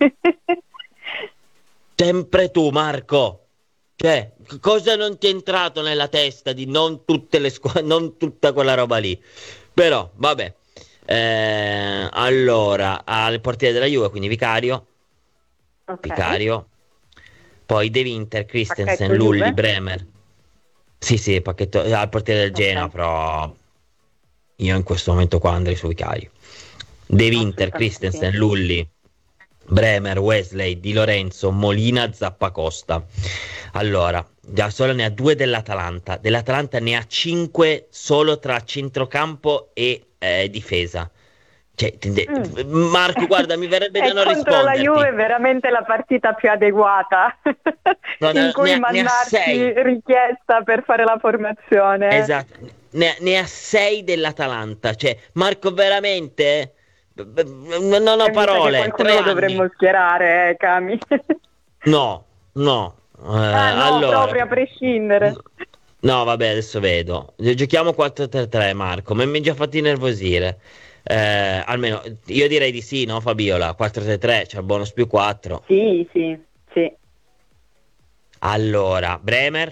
Speaker 1: Sempre tu, Marco. Cioè, c- cosa non ti è entrato nella testa di non tutte le squadre, non tutta quella roba lì. Però, vabbè. Eh, allora, al portiere della Juve, quindi Vicario.
Speaker 13: Ok.
Speaker 1: Vicario. Poi De Winter, Christensen,
Speaker 13: Pacchetto
Speaker 1: Lulli,
Speaker 13: Juve?
Speaker 1: Bremer. Sì, sì, pacchetto eh, al portiere del
Speaker 13: Ok.
Speaker 1: Genoa, però io in questo momento qua andrei su Vicario. De Winter,
Speaker 13: Assolutamente
Speaker 1: Christensen,
Speaker 13: sì.
Speaker 1: Lulli, Bremer, Wesley, Di Lorenzo, Molina, Zappacosta. Allora, da solo ne ha due dell'Atalanta. Dell'Atalanta ne ha cinque solo tra centrocampo e eh, difesa. Cioè, te-
Speaker 13: Mm.
Speaker 1: Marco, guarda, mi verrebbe
Speaker 13: E
Speaker 1: da non
Speaker 13: contro la
Speaker 1: risponderti.
Speaker 13: Juve è veramente la partita più adeguata
Speaker 1: No, ne-
Speaker 13: in cui
Speaker 1: ne ha- ne ha
Speaker 13: mandarci
Speaker 1: sei.
Speaker 13: richiesta per fare la formazione.
Speaker 1: Esatto, ne, ne ha sei dell'Atalanta. Cioè, Marco, veramente b- b- non ho
Speaker 13: E mi sa che
Speaker 1: parole.
Speaker 13: qualcuno
Speaker 1: Tre
Speaker 13: lo
Speaker 1: anni.
Speaker 13: dovremmo schierare, eh, Cami.
Speaker 1: No, no. Eh,
Speaker 13: Ah no,
Speaker 1: allora,
Speaker 13: proprio a prescindere.
Speaker 1: no, vabbè, adesso vedo. Giochiamo quattro tre tre, Marco. Mi hai già fatto innervosire. Eh, almeno io direi di sì, no, Fabiola? quattro tre tre, c'è il bonus più quattro.
Speaker 13: Sì, sì, sì,
Speaker 1: Allora, Bremer,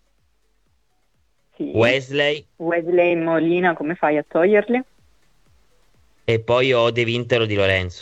Speaker 13: sì.
Speaker 1: Wesley
Speaker 13: Wesley e Molina, come fai a toglierli?
Speaker 1: e poi ho De Winter o Di Lorenzo.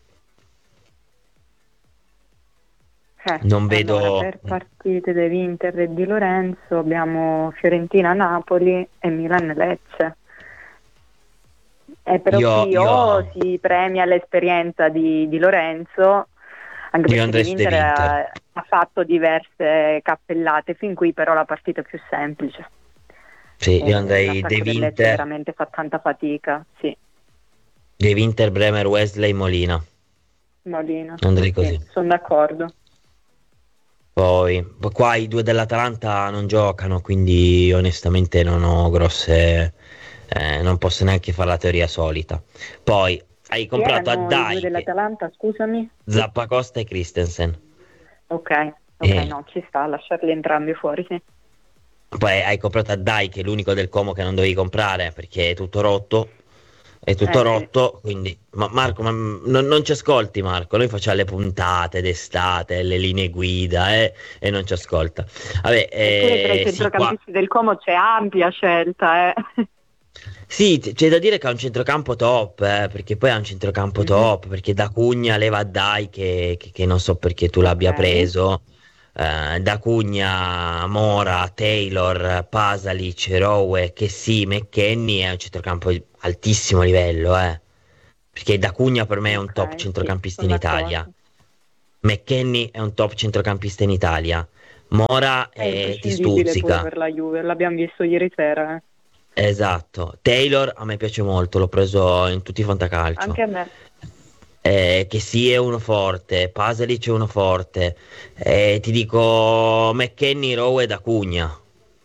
Speaker 13: Eh,
Speaker 1: Non vedo-
Speaker 13: allora, per partite dell'Inter e di Lorenzo abbiamo Fiorentina-Napoli e Milan-Lecce. Eh, però
Speaker 1: Io-
Speaker 13: qui
Speaker 1: io-
Speaker 13: o si premia l'esperienza di, di Lorenzo, anche
Speaker 1: Io
Speaker 13: perché
Speaker 1: andrei
Speaker 13: De
Speaker 1: su De
Speaker 13: Winter ha,
Speaker 1: Winter.
Speaker 13: ha fatto diverse cappellate, fin qui però la partita è più semplice.
Speaker 1: Sì,
Speaker 13: Eh,
Speaker 1: io andrei
Speaker 13: l'attacco
Speaker 1: De
Speaker 13: del Lecce
Speaker 1: Winter,
Speaker 13: veramente fa tanta fatica, sì,
Speaker 1: De Winter, Bremer, Wesley, Molina.
Speaker 13: Molina.
Speaker 1: Andrei così.
Speaker 13: Sono d'accordo.
Speaker 1: Poi poi qua i due dell'Atalanta non giocano, quindi onestamente non ho grosse, eh, non posso neanche fare la teoria solita. Poi hai comprato a
Speaker 13: Chi erano i due
Speaker 1: Dijk,
Speaker 13: dell'Atalanta, scusami?
Speaker 1: Zappacosta e Christensen.
Speaker 13: Ok, ok,
Speaker 1: Eh.
Speaker 13: no, ci sta, lasciarli entrambi fuori, sì.
Speaker 1: Poi hai comprato a Dijk, che è l'unico del Como che non dovevi comprare perché è tutto rotto. È tutto
Speaker 13: Eh, sì.
Speaker 1: rotto, quindi ma Marco, ma non, non ci ascolti, Marco. Noi facciamo le puntate d'estate, le linee guida, eh, e non ci ascolta. Vabbè,
Speaker 13: Eppure tra i
Speaker 1: eh, sì, qua-
Speaker 13: centrocampisti del Como c'è ampia scelta, eh.
Speaker 1: Sì, c- c'è da dire che ha un centrocampo top, eh, perché poi ha un centrocampo
Speaker 13: Mhm.
Speaker 1: top, perché da Cugna leva a Dai che, che- che non so perché tu l'abbia
Speaker 13: Ok.
Speaker 1: preso. eh, D'Acugna, Mora, Taylor, Pasalic, Rowe, che sì, McKennie è un centrocampo di altissimo livello, eh. Perché D'Acugna per me è un top
Speaker 13: Ok,
Speaker 1: centrocampista
Speaker 13: sì,
Speaker 1: in
Speaker 13: sono
Speaker 1: Italia.
Speaker 13: d'accordo.
Speaker 1: McKennie è un top centrocampista in Italia. Mora
Speaker 13: È
Speaker 1: eh, ti
Speaker 13: imprescindibile pure
Speaker 1: stuzzica.
Speaker 13: per la Juve, l'abbiamo visto ieri sera, eh.
Speaker 1: Esatto. Taylor a me piace molto, l'ho preso in tutti i fantacalcio.
Speaker 13: Anche a me.
Speaker 1: Eh, che sì è uno forte, Pasalic è uno forte. Eh, ti dico McKennie, Rowe e D'Acugna.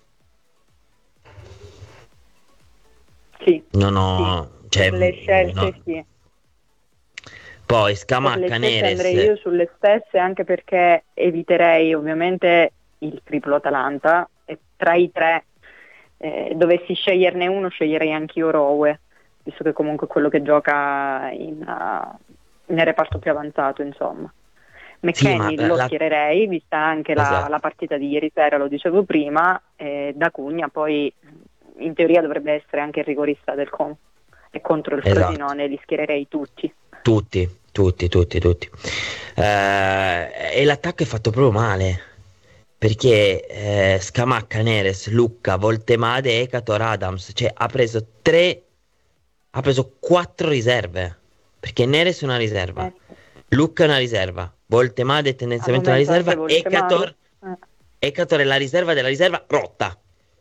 Speaker 13: Sì,
Speaker 1: Non ho... Cioè,
Speaker 13: per le scelte
Speaker 1: no.
Speaker 13: sì.
Speaker 1: Poi
Speaker 13: Per le
Speaker 1: Scamacca,
Speaker 13: scelte andrei
Speaker 1: Neres.
Speaker 13: io sulle stesse, anche perché eviterei ovviamente il triplo Atalanta, e tra i tre eh, dovessi sceglierne uno, sceglierei anch'io Rowe, visto che comunque è quello che gioca in, uh, nel reparto più avanzato, insomma. McKennie
Speaker 1: Sì, ma
Speaker 13: lo
Speaker 1: la-
Speaker 13: schiererei, vista anche la,
Speaker 1: Esatto.
Speaker 13: la partita di ieri sera, lo dicevo prima, e D'Acugna poi in teoria dovrebbe essere anche il rigorista del Como, e contro il
Speaker 1: Esatto.
Speaker 13: Frosinone li schiererei tutti.
Speaker 1: Tutti, tutti, tutti, tutti. Eh, e l'attacco è fatto proprio male. Perché eh, Scamacca, Neres, Lucca, Voltemade, Ekator, Adams, cioè ha preso tre, ha preso quattro riserve. Perché Neres è una riserva,
Speaker 13: Eh,
Speaker 1: Lucca è una riserva, Voltemade è tendenzialmente
Speaker 13: Al
Speaker 1: una
Speaker 13: momento
Speaker 1: riserva,
Speaker 13: anche Voltemade.
Speaker 1: Ekator,
Speaker 13: Eh.
Speaker 1: Ekator è la riserva della riserva rotta.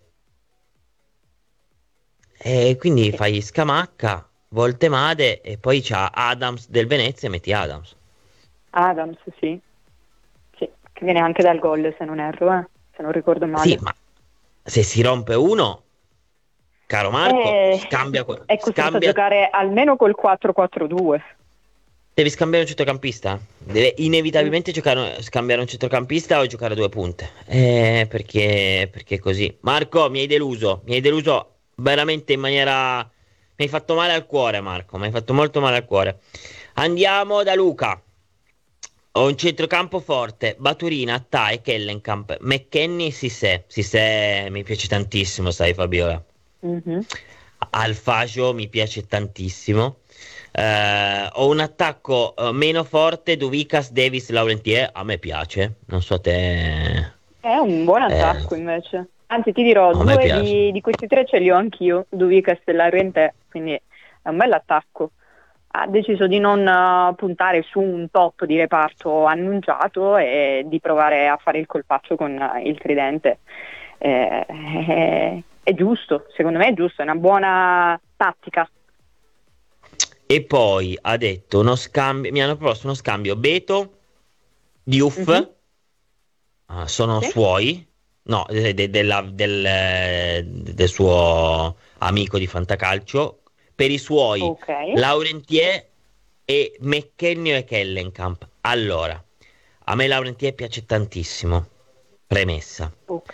Speaker 1: E quindi fai Scamacca, Voltemade e poi c'ha Adams del Venezia e metti Adams.
Speaker 13: Adams, sì. Sì, che viene anche dal gol, se non erro, eh, se non ricordo male.
Speaker 1: Sì, ma se si rompe uno, caro Marco,
Speaker 13: Eh,
Speaker 1: scambia, que-
Speaker 13: è costretto a
Speaker 1: scambia,
Speaker 13: giocare almeno col quattro quattro due.
Speaker 1: devi scambiare un centrocampista. Deve inevitabilmente giocare, scambiare un centrocampista o giocare a due punte. Eh, perché, perché è così. Marco, mi hai deluso, mi hai deluso veramente in maniera... Mi hai fatto male al cuore, Marco, mi hai fatto molto male al cuore. Andiamo da Luca. Ho un centrocampo forte, Baturina, Tai, Kellenkamp, McKennie, Sissé. Sissé mi piace tantissimo, sai Fabiola.
Speaker 13: Mhm.
Speaker 1: Alfagio mi piace tantissimo. Eh, ho un attacco eh, meno forte, Duvicas, Davis, Laurentier. A me piace, non so te.
Speaker 13: È un buon attacco invece. Anzi, ti dirò,
Speaker 1: A me
Speaker 13: due
Speaker 1: piace.
Speaker 13: di, di questi tre ce li ho anch'io, Duvicas e Laurentier, quindi è un bel attacco. Ha deciso di non uh, puntare su un top di reparto annunciato e di provare a fare il colpaccio con uh, il tridente. Eh, è, è giusto, secondo me è giusto, è una buona tattica.
Speaker 1: E poi ha detto uno scambio. Mi hanno proposto uno scambio Beto, Diouf,
Speaker 13: Mhm.
Speaker 1: ah, sono
Speaker 13: Sì.
Speaker 1: suoi. No, de- de- della- del, eh, del suo amico di Fantacalcio. Per i suoi
Speaker 13: Ok.
Speaker 1: Laurentier e McKennie e Kellenkamp. Allora, a me Laurentier piace tantissimo, premessa.
Speaker 13: Ok.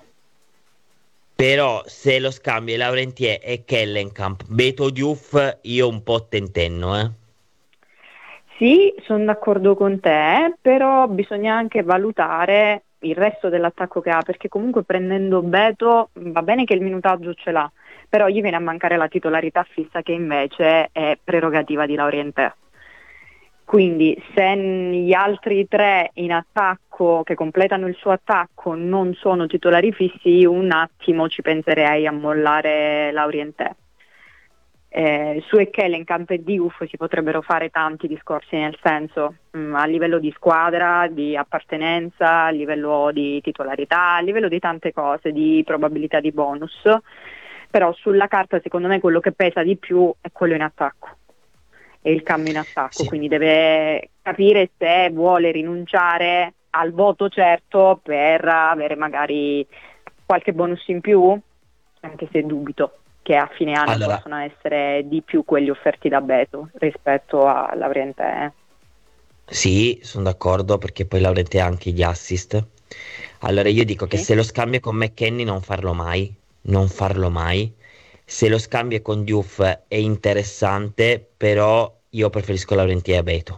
Speaker 1: Però se lo scambio è Laurentier e Kellenkamp, Beto Diouf, io un po' tentenno, eh.
Speaker 13: Sì, sono d'accordo con te, però bisogna anche valutare il resto dell'attacco che ha, perché comunque prendendo Beto va bene che il minutaggio ce l'ha, però gli viene a mancare la titolarità fissa che invece è prerogativa di Laurentier. Quindi se gli altri tre in attacco che completano il suo attacco non sono titolari fissi, io un attimo ci penserei a mollare Laurentier. Eh, su Kellenkamp e Diouf si potrebbero fare tanti discorsi, nel senso mh, a livello di squadra, di appartenenza, a livello di titolarità, a livello di tante cose, di probabilità di bonus, però sulla carta secondo me quello che pesa di più è quello in attacco e il cambio in attacco,
Speaker 1: Sì.
Speaker 13: quindi deve capire se vuole rinunciare al voto certo per avere magari qualche bonus in più, anche se dubito che a fine anno
Speaker 1: Allora-
Speaker 13: possono essere di più quelli offerti da Beto rispetto a Laurentier.
Speaker 1: Sì, sono d'accordo perché poi Laurentier ha anche gli assist. Allora io dico che
Speaker 13: Sì.
Speaker 1: se lo scambio è con McKennie non farlo mai, non farlo mai. Se lo scambio è con Diouf è interessante, però io preferisco Laurentier a Beto.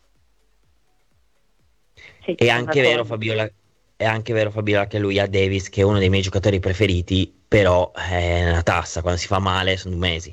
Speaker 13: Sì,
Speaker 1: È
Speaker 13: sono
Speaker 1: anche vero,
Speaker 13: d'accordo.
Speaker 1: Fabiola, è anche vero, Fabiola, che lui ha Davis, che è uno dei miei giocatori preferiti, però è una tassa, quando si fa male sono due mesi.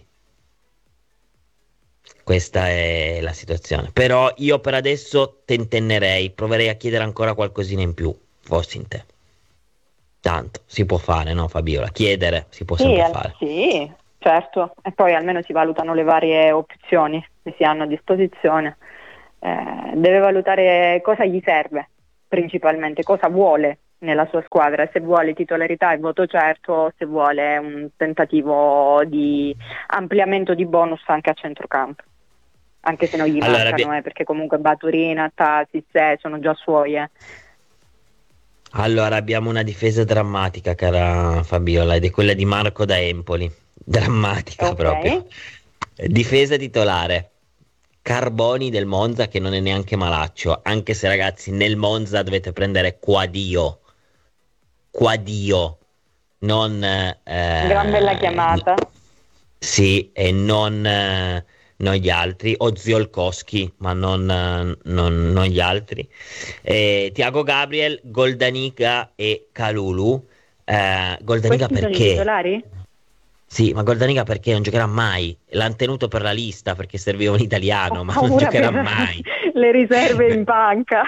Speaker 1: Questa è la situazione. Però io per adesso tentennerei, proverei a chiedere ancora qualcosina in più. fossi in te. Tanto si può fare, no Fabiola? Chiedere si può
Speaker 13: Sì,
Speaker 1: sempre
Speaker 13: al-
Speaker 1: fare.
Speaker 13: sì, certo, e poi almeno si valutano le varie opzioni che si hanno a disposizione. Eh, deve valutare cosa gli serve principalmente, cosa vuole nella sua squadra, se vuole titolarità e voto certo, se vuole un tentativo di ampliamento di bonus anche a centrocampo, anche se non gli
Speaker 1: Allora,
Speaker 13: mancano,
Speaker 1: abbi-
Speaker 13: eh, perché comunque Baturina, Tasic eh, sono già suoi. Eh.
Speaker 1: Allora abbiamo una difesa drammatica, cara Fabiola, ed è quella di Marco da Empoli. Drammatica
Speaker 13: Ok.
Speaker 1: proprio. Difesa titolare. Carboni del Monza, che non è neanche malaccio, anche se ragazzi nel Monza dovete prendere Quadio. Quadio, non... eh,
Speaker 13: Gran bella chiamata.
Speaker 1: Sì, e non, eh, non gli altri, o Ziolkowski, ma non, eh, non- non gli altri. Eh, Thiago Gabriel, Goldanica e Kalulu. Eh, Goldanica
Speaker 13: Questi sono i
Speaker 1: perché?
Speaker 13: titolari?
Speaker 1: Sì, ma Goldanica perché non giocherà mai? L'hanno tenuto per la lista perché serviva un italiano,
Speaker 13: Ho
Speaker 1: ma non
Speaker 13: paura
Speaker 1: giocherà
Speaker 13: per
Speaker 1: mai.
Speaker 13: le riserve in banca.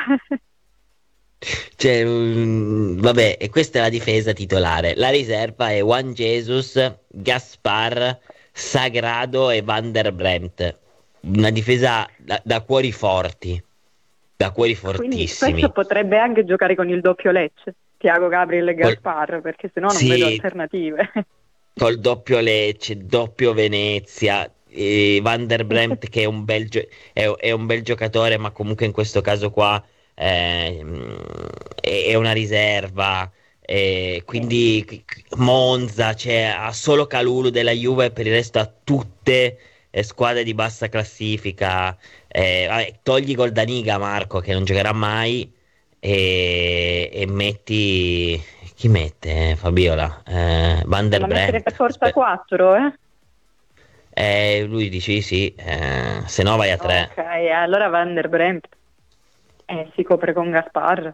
Speaker 1: Cioè, mm, vabbè, e questa è la difesa titolare. La riserva è Juan Jesus, Gaspar, Sagrado e Van der Bremt. Una difesa da, da cuori forti, da cuori
Speaker 13: Quindi
Speaker 1: fortissimi.
Speaker 13: spesso potrebbe anche giocare con il doppio Lecce, Thiago Gabriel e
Speaker 1: Col-
Speaker 13: Gaspar, perché sennò non
Speaker 1: Sì.
Speaker 13: vedo alternative.
Speaker 1: Col doppio Lecce, doppio Venezia, eh, Van der Bremt che è un bel, gio- è, è un bel giocatore, ma comunque in questo caso qua eh, è, è una riserva. eh, quindi c- c- Monza, cioè, ha solo Kalulu della Juve, per il resto ha tutte eh, squadre di bassa classifica. Eh, vabbè, togli Goldaniga, Marco, che non giocherà mai, e, e metti... Chi mette, eh, Fabiola? Eh, Van der
Speaker 13: Ma mettere
Speaker 1: Bremt.
Speaker 13: per forza
Speaker 1: Aspe-
Speaker 13: quattro, eh?
Speaker 1: eh, lui dice di sì, eh, se no vai a tre.
Speaker 13: Ok, allora Van der Bremt eh, si copre con Gaspar.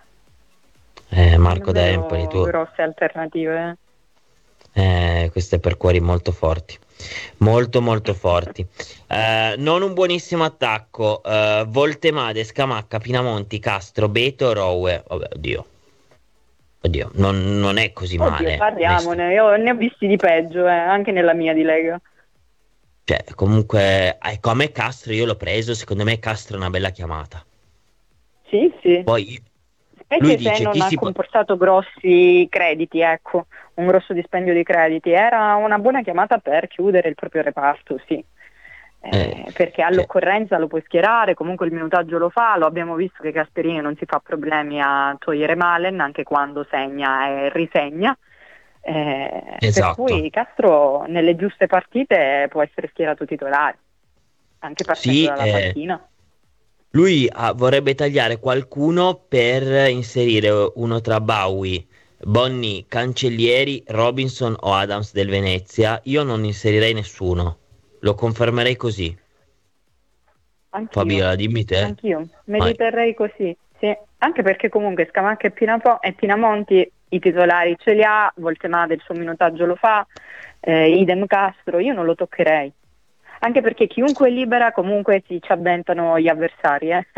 Speaker 1: Eh, Marco
Speaker 13: Non
Speaker 1: da
Speaker 13: vedo
Speaker 1: Empoli, tu.
Speaker 13: grosse alternative.
Speaker 1: Eh, queste per cuori molto forti. Molto molto forti. Eh, non un buonissimo attacco. Eh, Voltemade, Scamacca, Pinamonti, Castro, Beto, Rowe. Vabbè, oddio. Oddio, non, non è così
Speaker 13: Oddio,
Speaker 1: male.
Speaker 13: parliamone, io ne ho visti di peggio, eh, anche nella mia di Lega.
Speaker 1: Cioè, comunque, ecco, a me Castro io l'ho preso. Secondo me Castro è una bella chiamata.
Speaker 13: Sì, sì.
Speaker 1: Poi
Speaker 13: Specie
Speaker 1: lui
Speaker 13: se
Speaker 1: dice
Speaker 13: non
Speaker 1: chi
Speaker 13: ha
Speaker 1: si può...
Speaker 13: comportato grossi crediti, ecco, un grosso dispendio di crediti. Era una buona chiamata per chiudere il proprio reparto, sì. Eh,
Speaker 1: Eh,
Speaker 13: perché all'occorrenza lo puoi schierare, comunque il minutaggio lo fa, lo abbiamo visto che Gasperini non si fa problemi a togliere Malen anche quando segna e risegna. Eh,
Speaker 1: Esatto.
Speaker 13: Per cui Castro nelle giuste partite può essere schierato titolare, anche partendo
Speaker 1: Sì,
Speaker 13: dalla
Speaker 1: eh,
Speaker 13: panchina.
Speaker 1: Lui ah, vorrebbe tagliare qualcuno per inserire uno tra Bowie, Bonni, Cancellieri, Robinson o Adams del Venezia. Io non inserirei nessuno, lo confermerei così.
Speaker 13: Anch'io.
Speaker 1: Fabiola, dimmi te.
Speaker 13: Anch'io, me
Speaker 1: Vai.
Speaker 13: li terrei così, sì. Anche perché comunque Scamacca e, Pinapo- e Pinamonti i titolari ce li ha, Voltemade il suo minutaggio lo fa, eh, idem Castro, io non lo toccherei. Anche perché chiunque è libera comunque si ci avventano gli avversari, eh.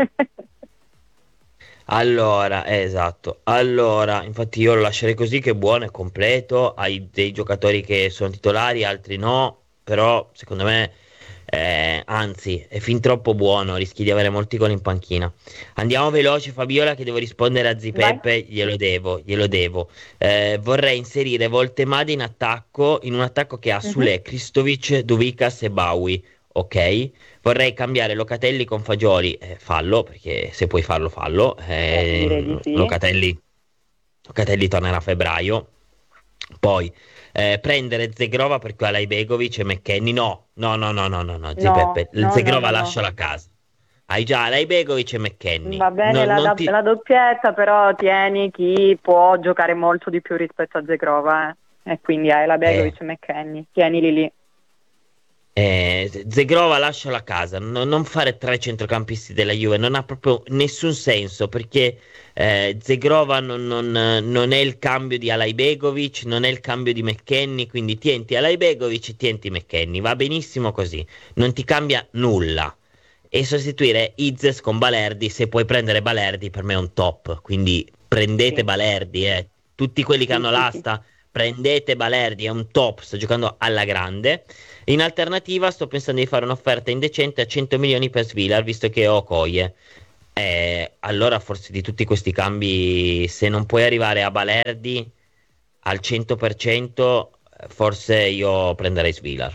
Speaker 1: Allora, eh, esatto. Allora, infatti io lo lascerei così, che è buono, è completo. Hai dei giocatori che sono titolari, altri no. Però, secondo me, eh, anzi, è fin troppo buono. Rischi di avere molti gol in panchina. Andiamo veloce, Fabiola, che devo rispondere a Zipeppe. Glielo devo, glielo devo. Eh, vorrei inserire Voltemade in attacco, in un attacco che ha Sule, Kristovic, Duvikas e Bowie. Ok? Vorrei cambiare Locatelli con Fagioli, eh, fallo, perché se puoi farlo, fallo. Eh,
Speaker 13: direi di sì.
Speaker 1: Locatelli, Locatelli tornerà a febbraio. Poi eh, prendere Zegrova perché Alai Begovic e McKennie. No, no, no, no, no, no, no, Zipeppe,
Speaker 13: no,
Speaker 1: Zegrova
Speaker 13: no, no, no.
Speaker 1: lasciala a casa. Hai già Alai Begovic e McKennie.
Speaker 13: Va bene
Speaker 1: No,
Speaker 13: la,
Speaker 1: non
Speaker 13: la-
Speaker 1: ti-
Speaker 13: la doppietta, però tieni chi può giocare molto di più rispetto a Zegrova, eh. E quindi hai la Begovic e McKennie, tienili lì.
Speaker 1: Eh, Zegrova lascialo a casa, no- non fare tre centrocampisti della Juve, non ha proprio nessun senso, perché eh, Zegrova non, non- non è il cambio di Alai Begovic, non è il cambio di McKennie, quindi tienti Alai Begovic e tienti McKennie, va benissimo così, non ti cambia nulla. E sostituire Izes con Balerdi, se puoi prendere Balerdi per me è un top, quindi prendete
Speaker 13: Sì.
Speaker 1: Balerdi, eh. Tutti quelli che
Speaker 13: Sì,
Speaker 1: hanno
Speaker 13: sì,
Speaker 1: l'asta, prendete Balerdi, è un top, sta giocando alla grande. In alternativa sto pensando di fare un'offerta indecente a cento milioni per Svilar, visto che ho Okoye. Eh, allora forse di tutti questi cambi, se non puoi arrivare a Balerdi al cento per cento, forse io prenderei Svilar.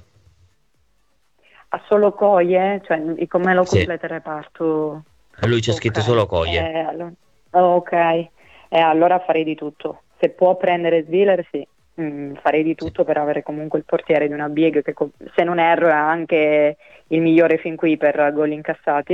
Speaker 13: Ha solo Coie? Cioè, come lo
Speaker 1: Sì.
Speaker 13: completa il reparto?
Speaker 1: A lui c'è scritto
Speaker 13: Ok,
Speaker 1: solo Okoye.
Speaker 13: eh, allora, ok, eh, allora farei di tutto. Se può prendere Svilar, sì. Mm, farei di tutto per avere comunque il portiere di una big che, co- se non erro, è anche il migliore fin qui per gol incassati.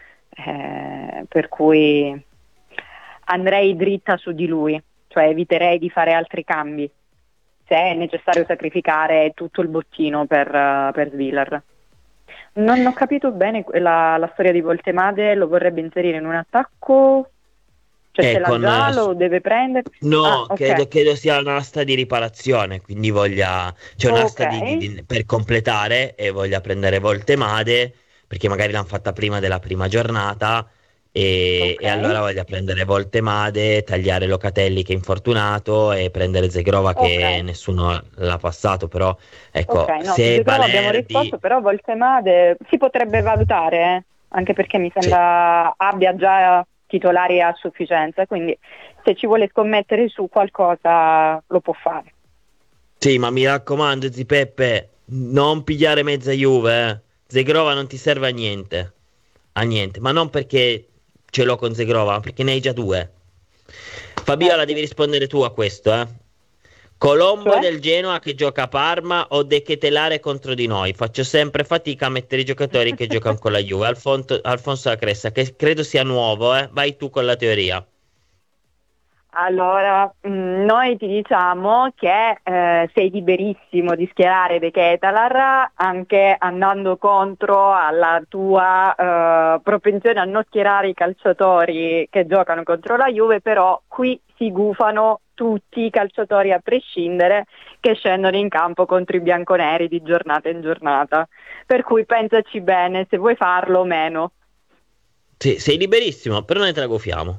Speaker 13: Eh, per cui andrei dritta su di lui, cioè eviterei di fare altri cambi se è necessario sacrificare tutto il bottino per, uh, per Svilar. Non ho capito bene la, la storia di Voltemade, lo vorrebbe inserire in un attacco? Cioè
Speaker 1: Eh,
Speaker 13: ce l'ha
Speaker 1: con,
Speaker 13: già,
Speaker 1: eh,
Speaker 13: lo deve prendere?
Speaker 1: No,
Speaker 13: Ah, ok.
Speaker 1: credo, credo sia un'asta di riparazione, quindi voglia, c'è un'asta di,
Speaker 13: Ok.
Speaker 1: di- di- per completare e voglia prendere Voltemade, perché magari l'hanno fatta prima della prima giornata e,
Speaker 13: Ok.
Speaker 1: e allora voglia prendere Voltemade, tagliare Locatelli che è infortunato e prendere Zegrova che
Speaker 13: Ok.
Speaker 1: nessuno l'ha passato, però ecco,
Speaker 13: Ok, no, su
Speaker 1: se
Speaker 13: Zegrova abbiamo
Speaker 1: Balerdi...
Speaker 13: risposto, però Voltemade si potrebbe valutare, eh, anche perché mi sembra abbia già titolari a sufficienza, quindi se ci vuole scommettere su qualcosa lo può fare.
Speaker 1: Sì, ma mi raccomando, zi Peppe, non pigliare mezza Juve, eh. Zegrova non ti serve a niente, a niente, ma non perché ce l'ho con Zegrova, ma perché ne hai già due. Fabiola,
Speaker 13: Eh,
Speaker 1: devi rispondere tu a questo, eh. Colombo
Speaker 13: Cioè?
Speaker 1: del Genoa che gioca a Parma o De Ketelare contro di noi? Faccio sempre fatica a mettere i giocatori che giocano con la Juve. Alfonso, Alfonso La Cressa, che credo sia nuovo, eh. Vai tu con la teoria.
Speaker 13: Allora, mh, noi ti diciamo che eh, sei liberissimo di schierare De Ketelar anche andando contro alla tua eh, propensione a non schierare i calciatori che giocano contro la Juve, però qui si gufano tutti i calciatori a prescindere che scendono in campo contro i bianconeri di giornata in giornata. Per cui pensaci bene se vuoi farlo o meno.
Speaker 1: Sì, sei liberissimo, però noi te la gufiamo.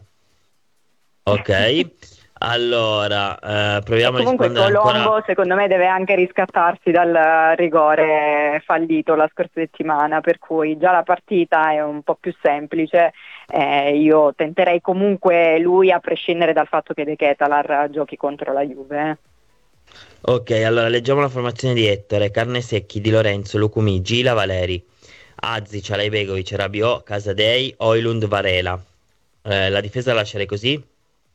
Speaker 1: Ok, allora eh, proviamo a
Speaker 13: Comunque
Speaker 1: rispondere
Speaker 13: Colombo
Speaker 1: ancora.
Speaker 13: secondo me deve anche riscattarsi dal rigore fallito la scorsa settimana, per cui già la partita è un po' più semplice. Eh, io tenterei comunque lui a prescindere dal fatto che De Ketelar giochi contro la Juve. eh.
Speaker 1: Ok, allora leggiamo la formazione di Ettore, Carnesecchi, Di Lorenzo, Lucumi, Gila, Valeri, Azic, Alaibegovic, Rabiot, Casadei, Oilund, Varela. Eh, la difesa la lascerei così.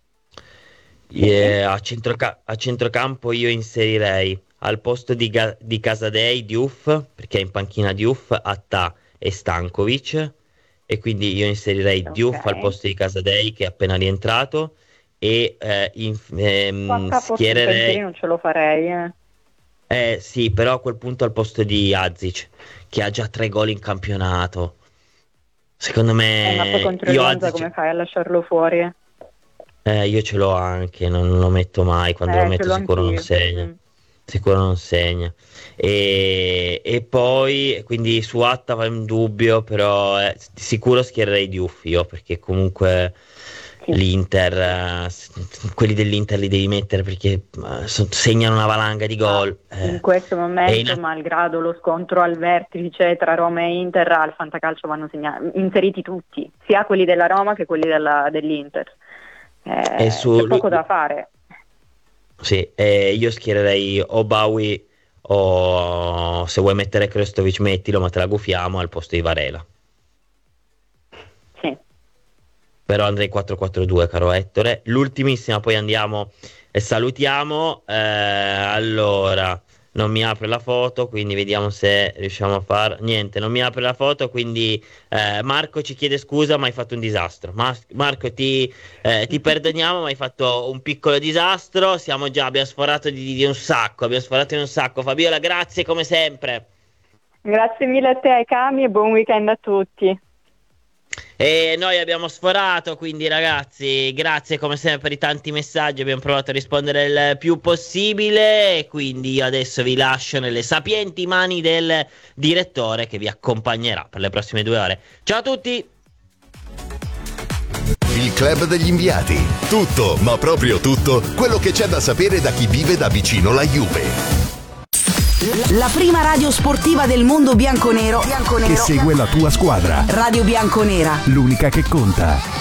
Speaker 1: Eh, a, centroca- a centrocampo io inserirei al posto di, Ga- di Casadei Diouf, perché è in panchina Diouf, Attà e Stankovic, e quindi io inserirei
Speaker 13: Ok.
Speaker 1: Diouf al posto di Casadei che è appena rientrato e eh, in- ehm,
Speaker 13: Qua forse un
Speaker 1: schiererei
Speaker 13: pensierino ce lo farei. Eh.
Speaker 1: eh sì, però a quel punto al posto di Azic, che ha già tre gol in campionato. Secondo
Speaker 13: Eh, ma poi
Speaker 1: me
Speaker 13: contro il
Speaker 1: io
Speaker 13: Monza
Speaker 1: Azic,
Speaker 13: come fai a lasciarlo fuori? Eh,
Speaker 1: eh, io ce l'ho anche, non, non lo metto mai, quando lo
Speaker 13: ce
Speaker 1: metto
Speaker 13: l'ho
Speaker 1: sicuro non
Speaker 13: anch'io.
Speaker 1: segna.
Speaker 13: Mm.
Speaker 1: Sicuro non segna. E, e poi, quindi su Atta va in dubbio, però eh, di sicuro schiererei Diouf io, perché comunque
Speaker 13: Sì.
Speaker 1: l'Inter, eh, s- quelli dell'Inter li devi mettere perché eh, so- segnano una valanga di gol. eh.
Speaker 13: In questo
Speaker 1: E
Speaker 13: momento,
Speaker 1: in-
Speaker 13: malgrado lo scontro al vertice tra Roma e Inter, al Fantacalcio vanno segna- inseriti tutti, sia quelli della Roma che quelli della- dell'Inter. Eh,
Speaker 1: E su
Speaker 13: c'è
Speaker 1: Lu-
Speaker 13: poco da fare.
Speaker 1: Sì, eh, io schiererei o Bowie o se vuoi mettere Krestovic mettilo, ma te la gufiamo al posto di Varela.
Speaker 13: Sì.
Speaker 1: Però andrei quattro quattro due, caro Ettore. L'ultimissima, poi andiamo e salutiamo. Eh, allora, non mi apre la foto, quindi vediamo se riusciamo a far niente. Non mi apre la foto, quindi eh, Marco ci chiede scusa, ma hai fatto un disastro. Ma- Marco, ti, eh, ti perdoniamo, ma hai fatto un piccolo disastro. Siamo già, abbiamo sforato di, di un sacco. Abbiamo sforato di un sacco. Fabiola, grazie come sempre.
Speaker 13: Grazie mille a te, Cami, e buon weekend a tutti.
Speaker 1: E noi abbiamo sforato, quindi ragazzi, grazie come sempre per i tanti messaggi, abbiamo provato a rispondere il più possibile e quindi io adesso vi lascio nelle sapienti mani del direttore che vi accompagnerà per le prossime due ore. Ciao a tutti!
Speaker 3: Il
Speaker 14: Club degli Inviati. Tutto, ma proprio tutto, quello che c'è da sapere da chi vive da vicino la Juve.
Speaker 9: La prima radio sportiva del mondo bianconero, bianconero
Speaker 3: che segue la tua squadra.
Speaker 9: Radio Bianconera,
Speaker 3: l'unica che conta.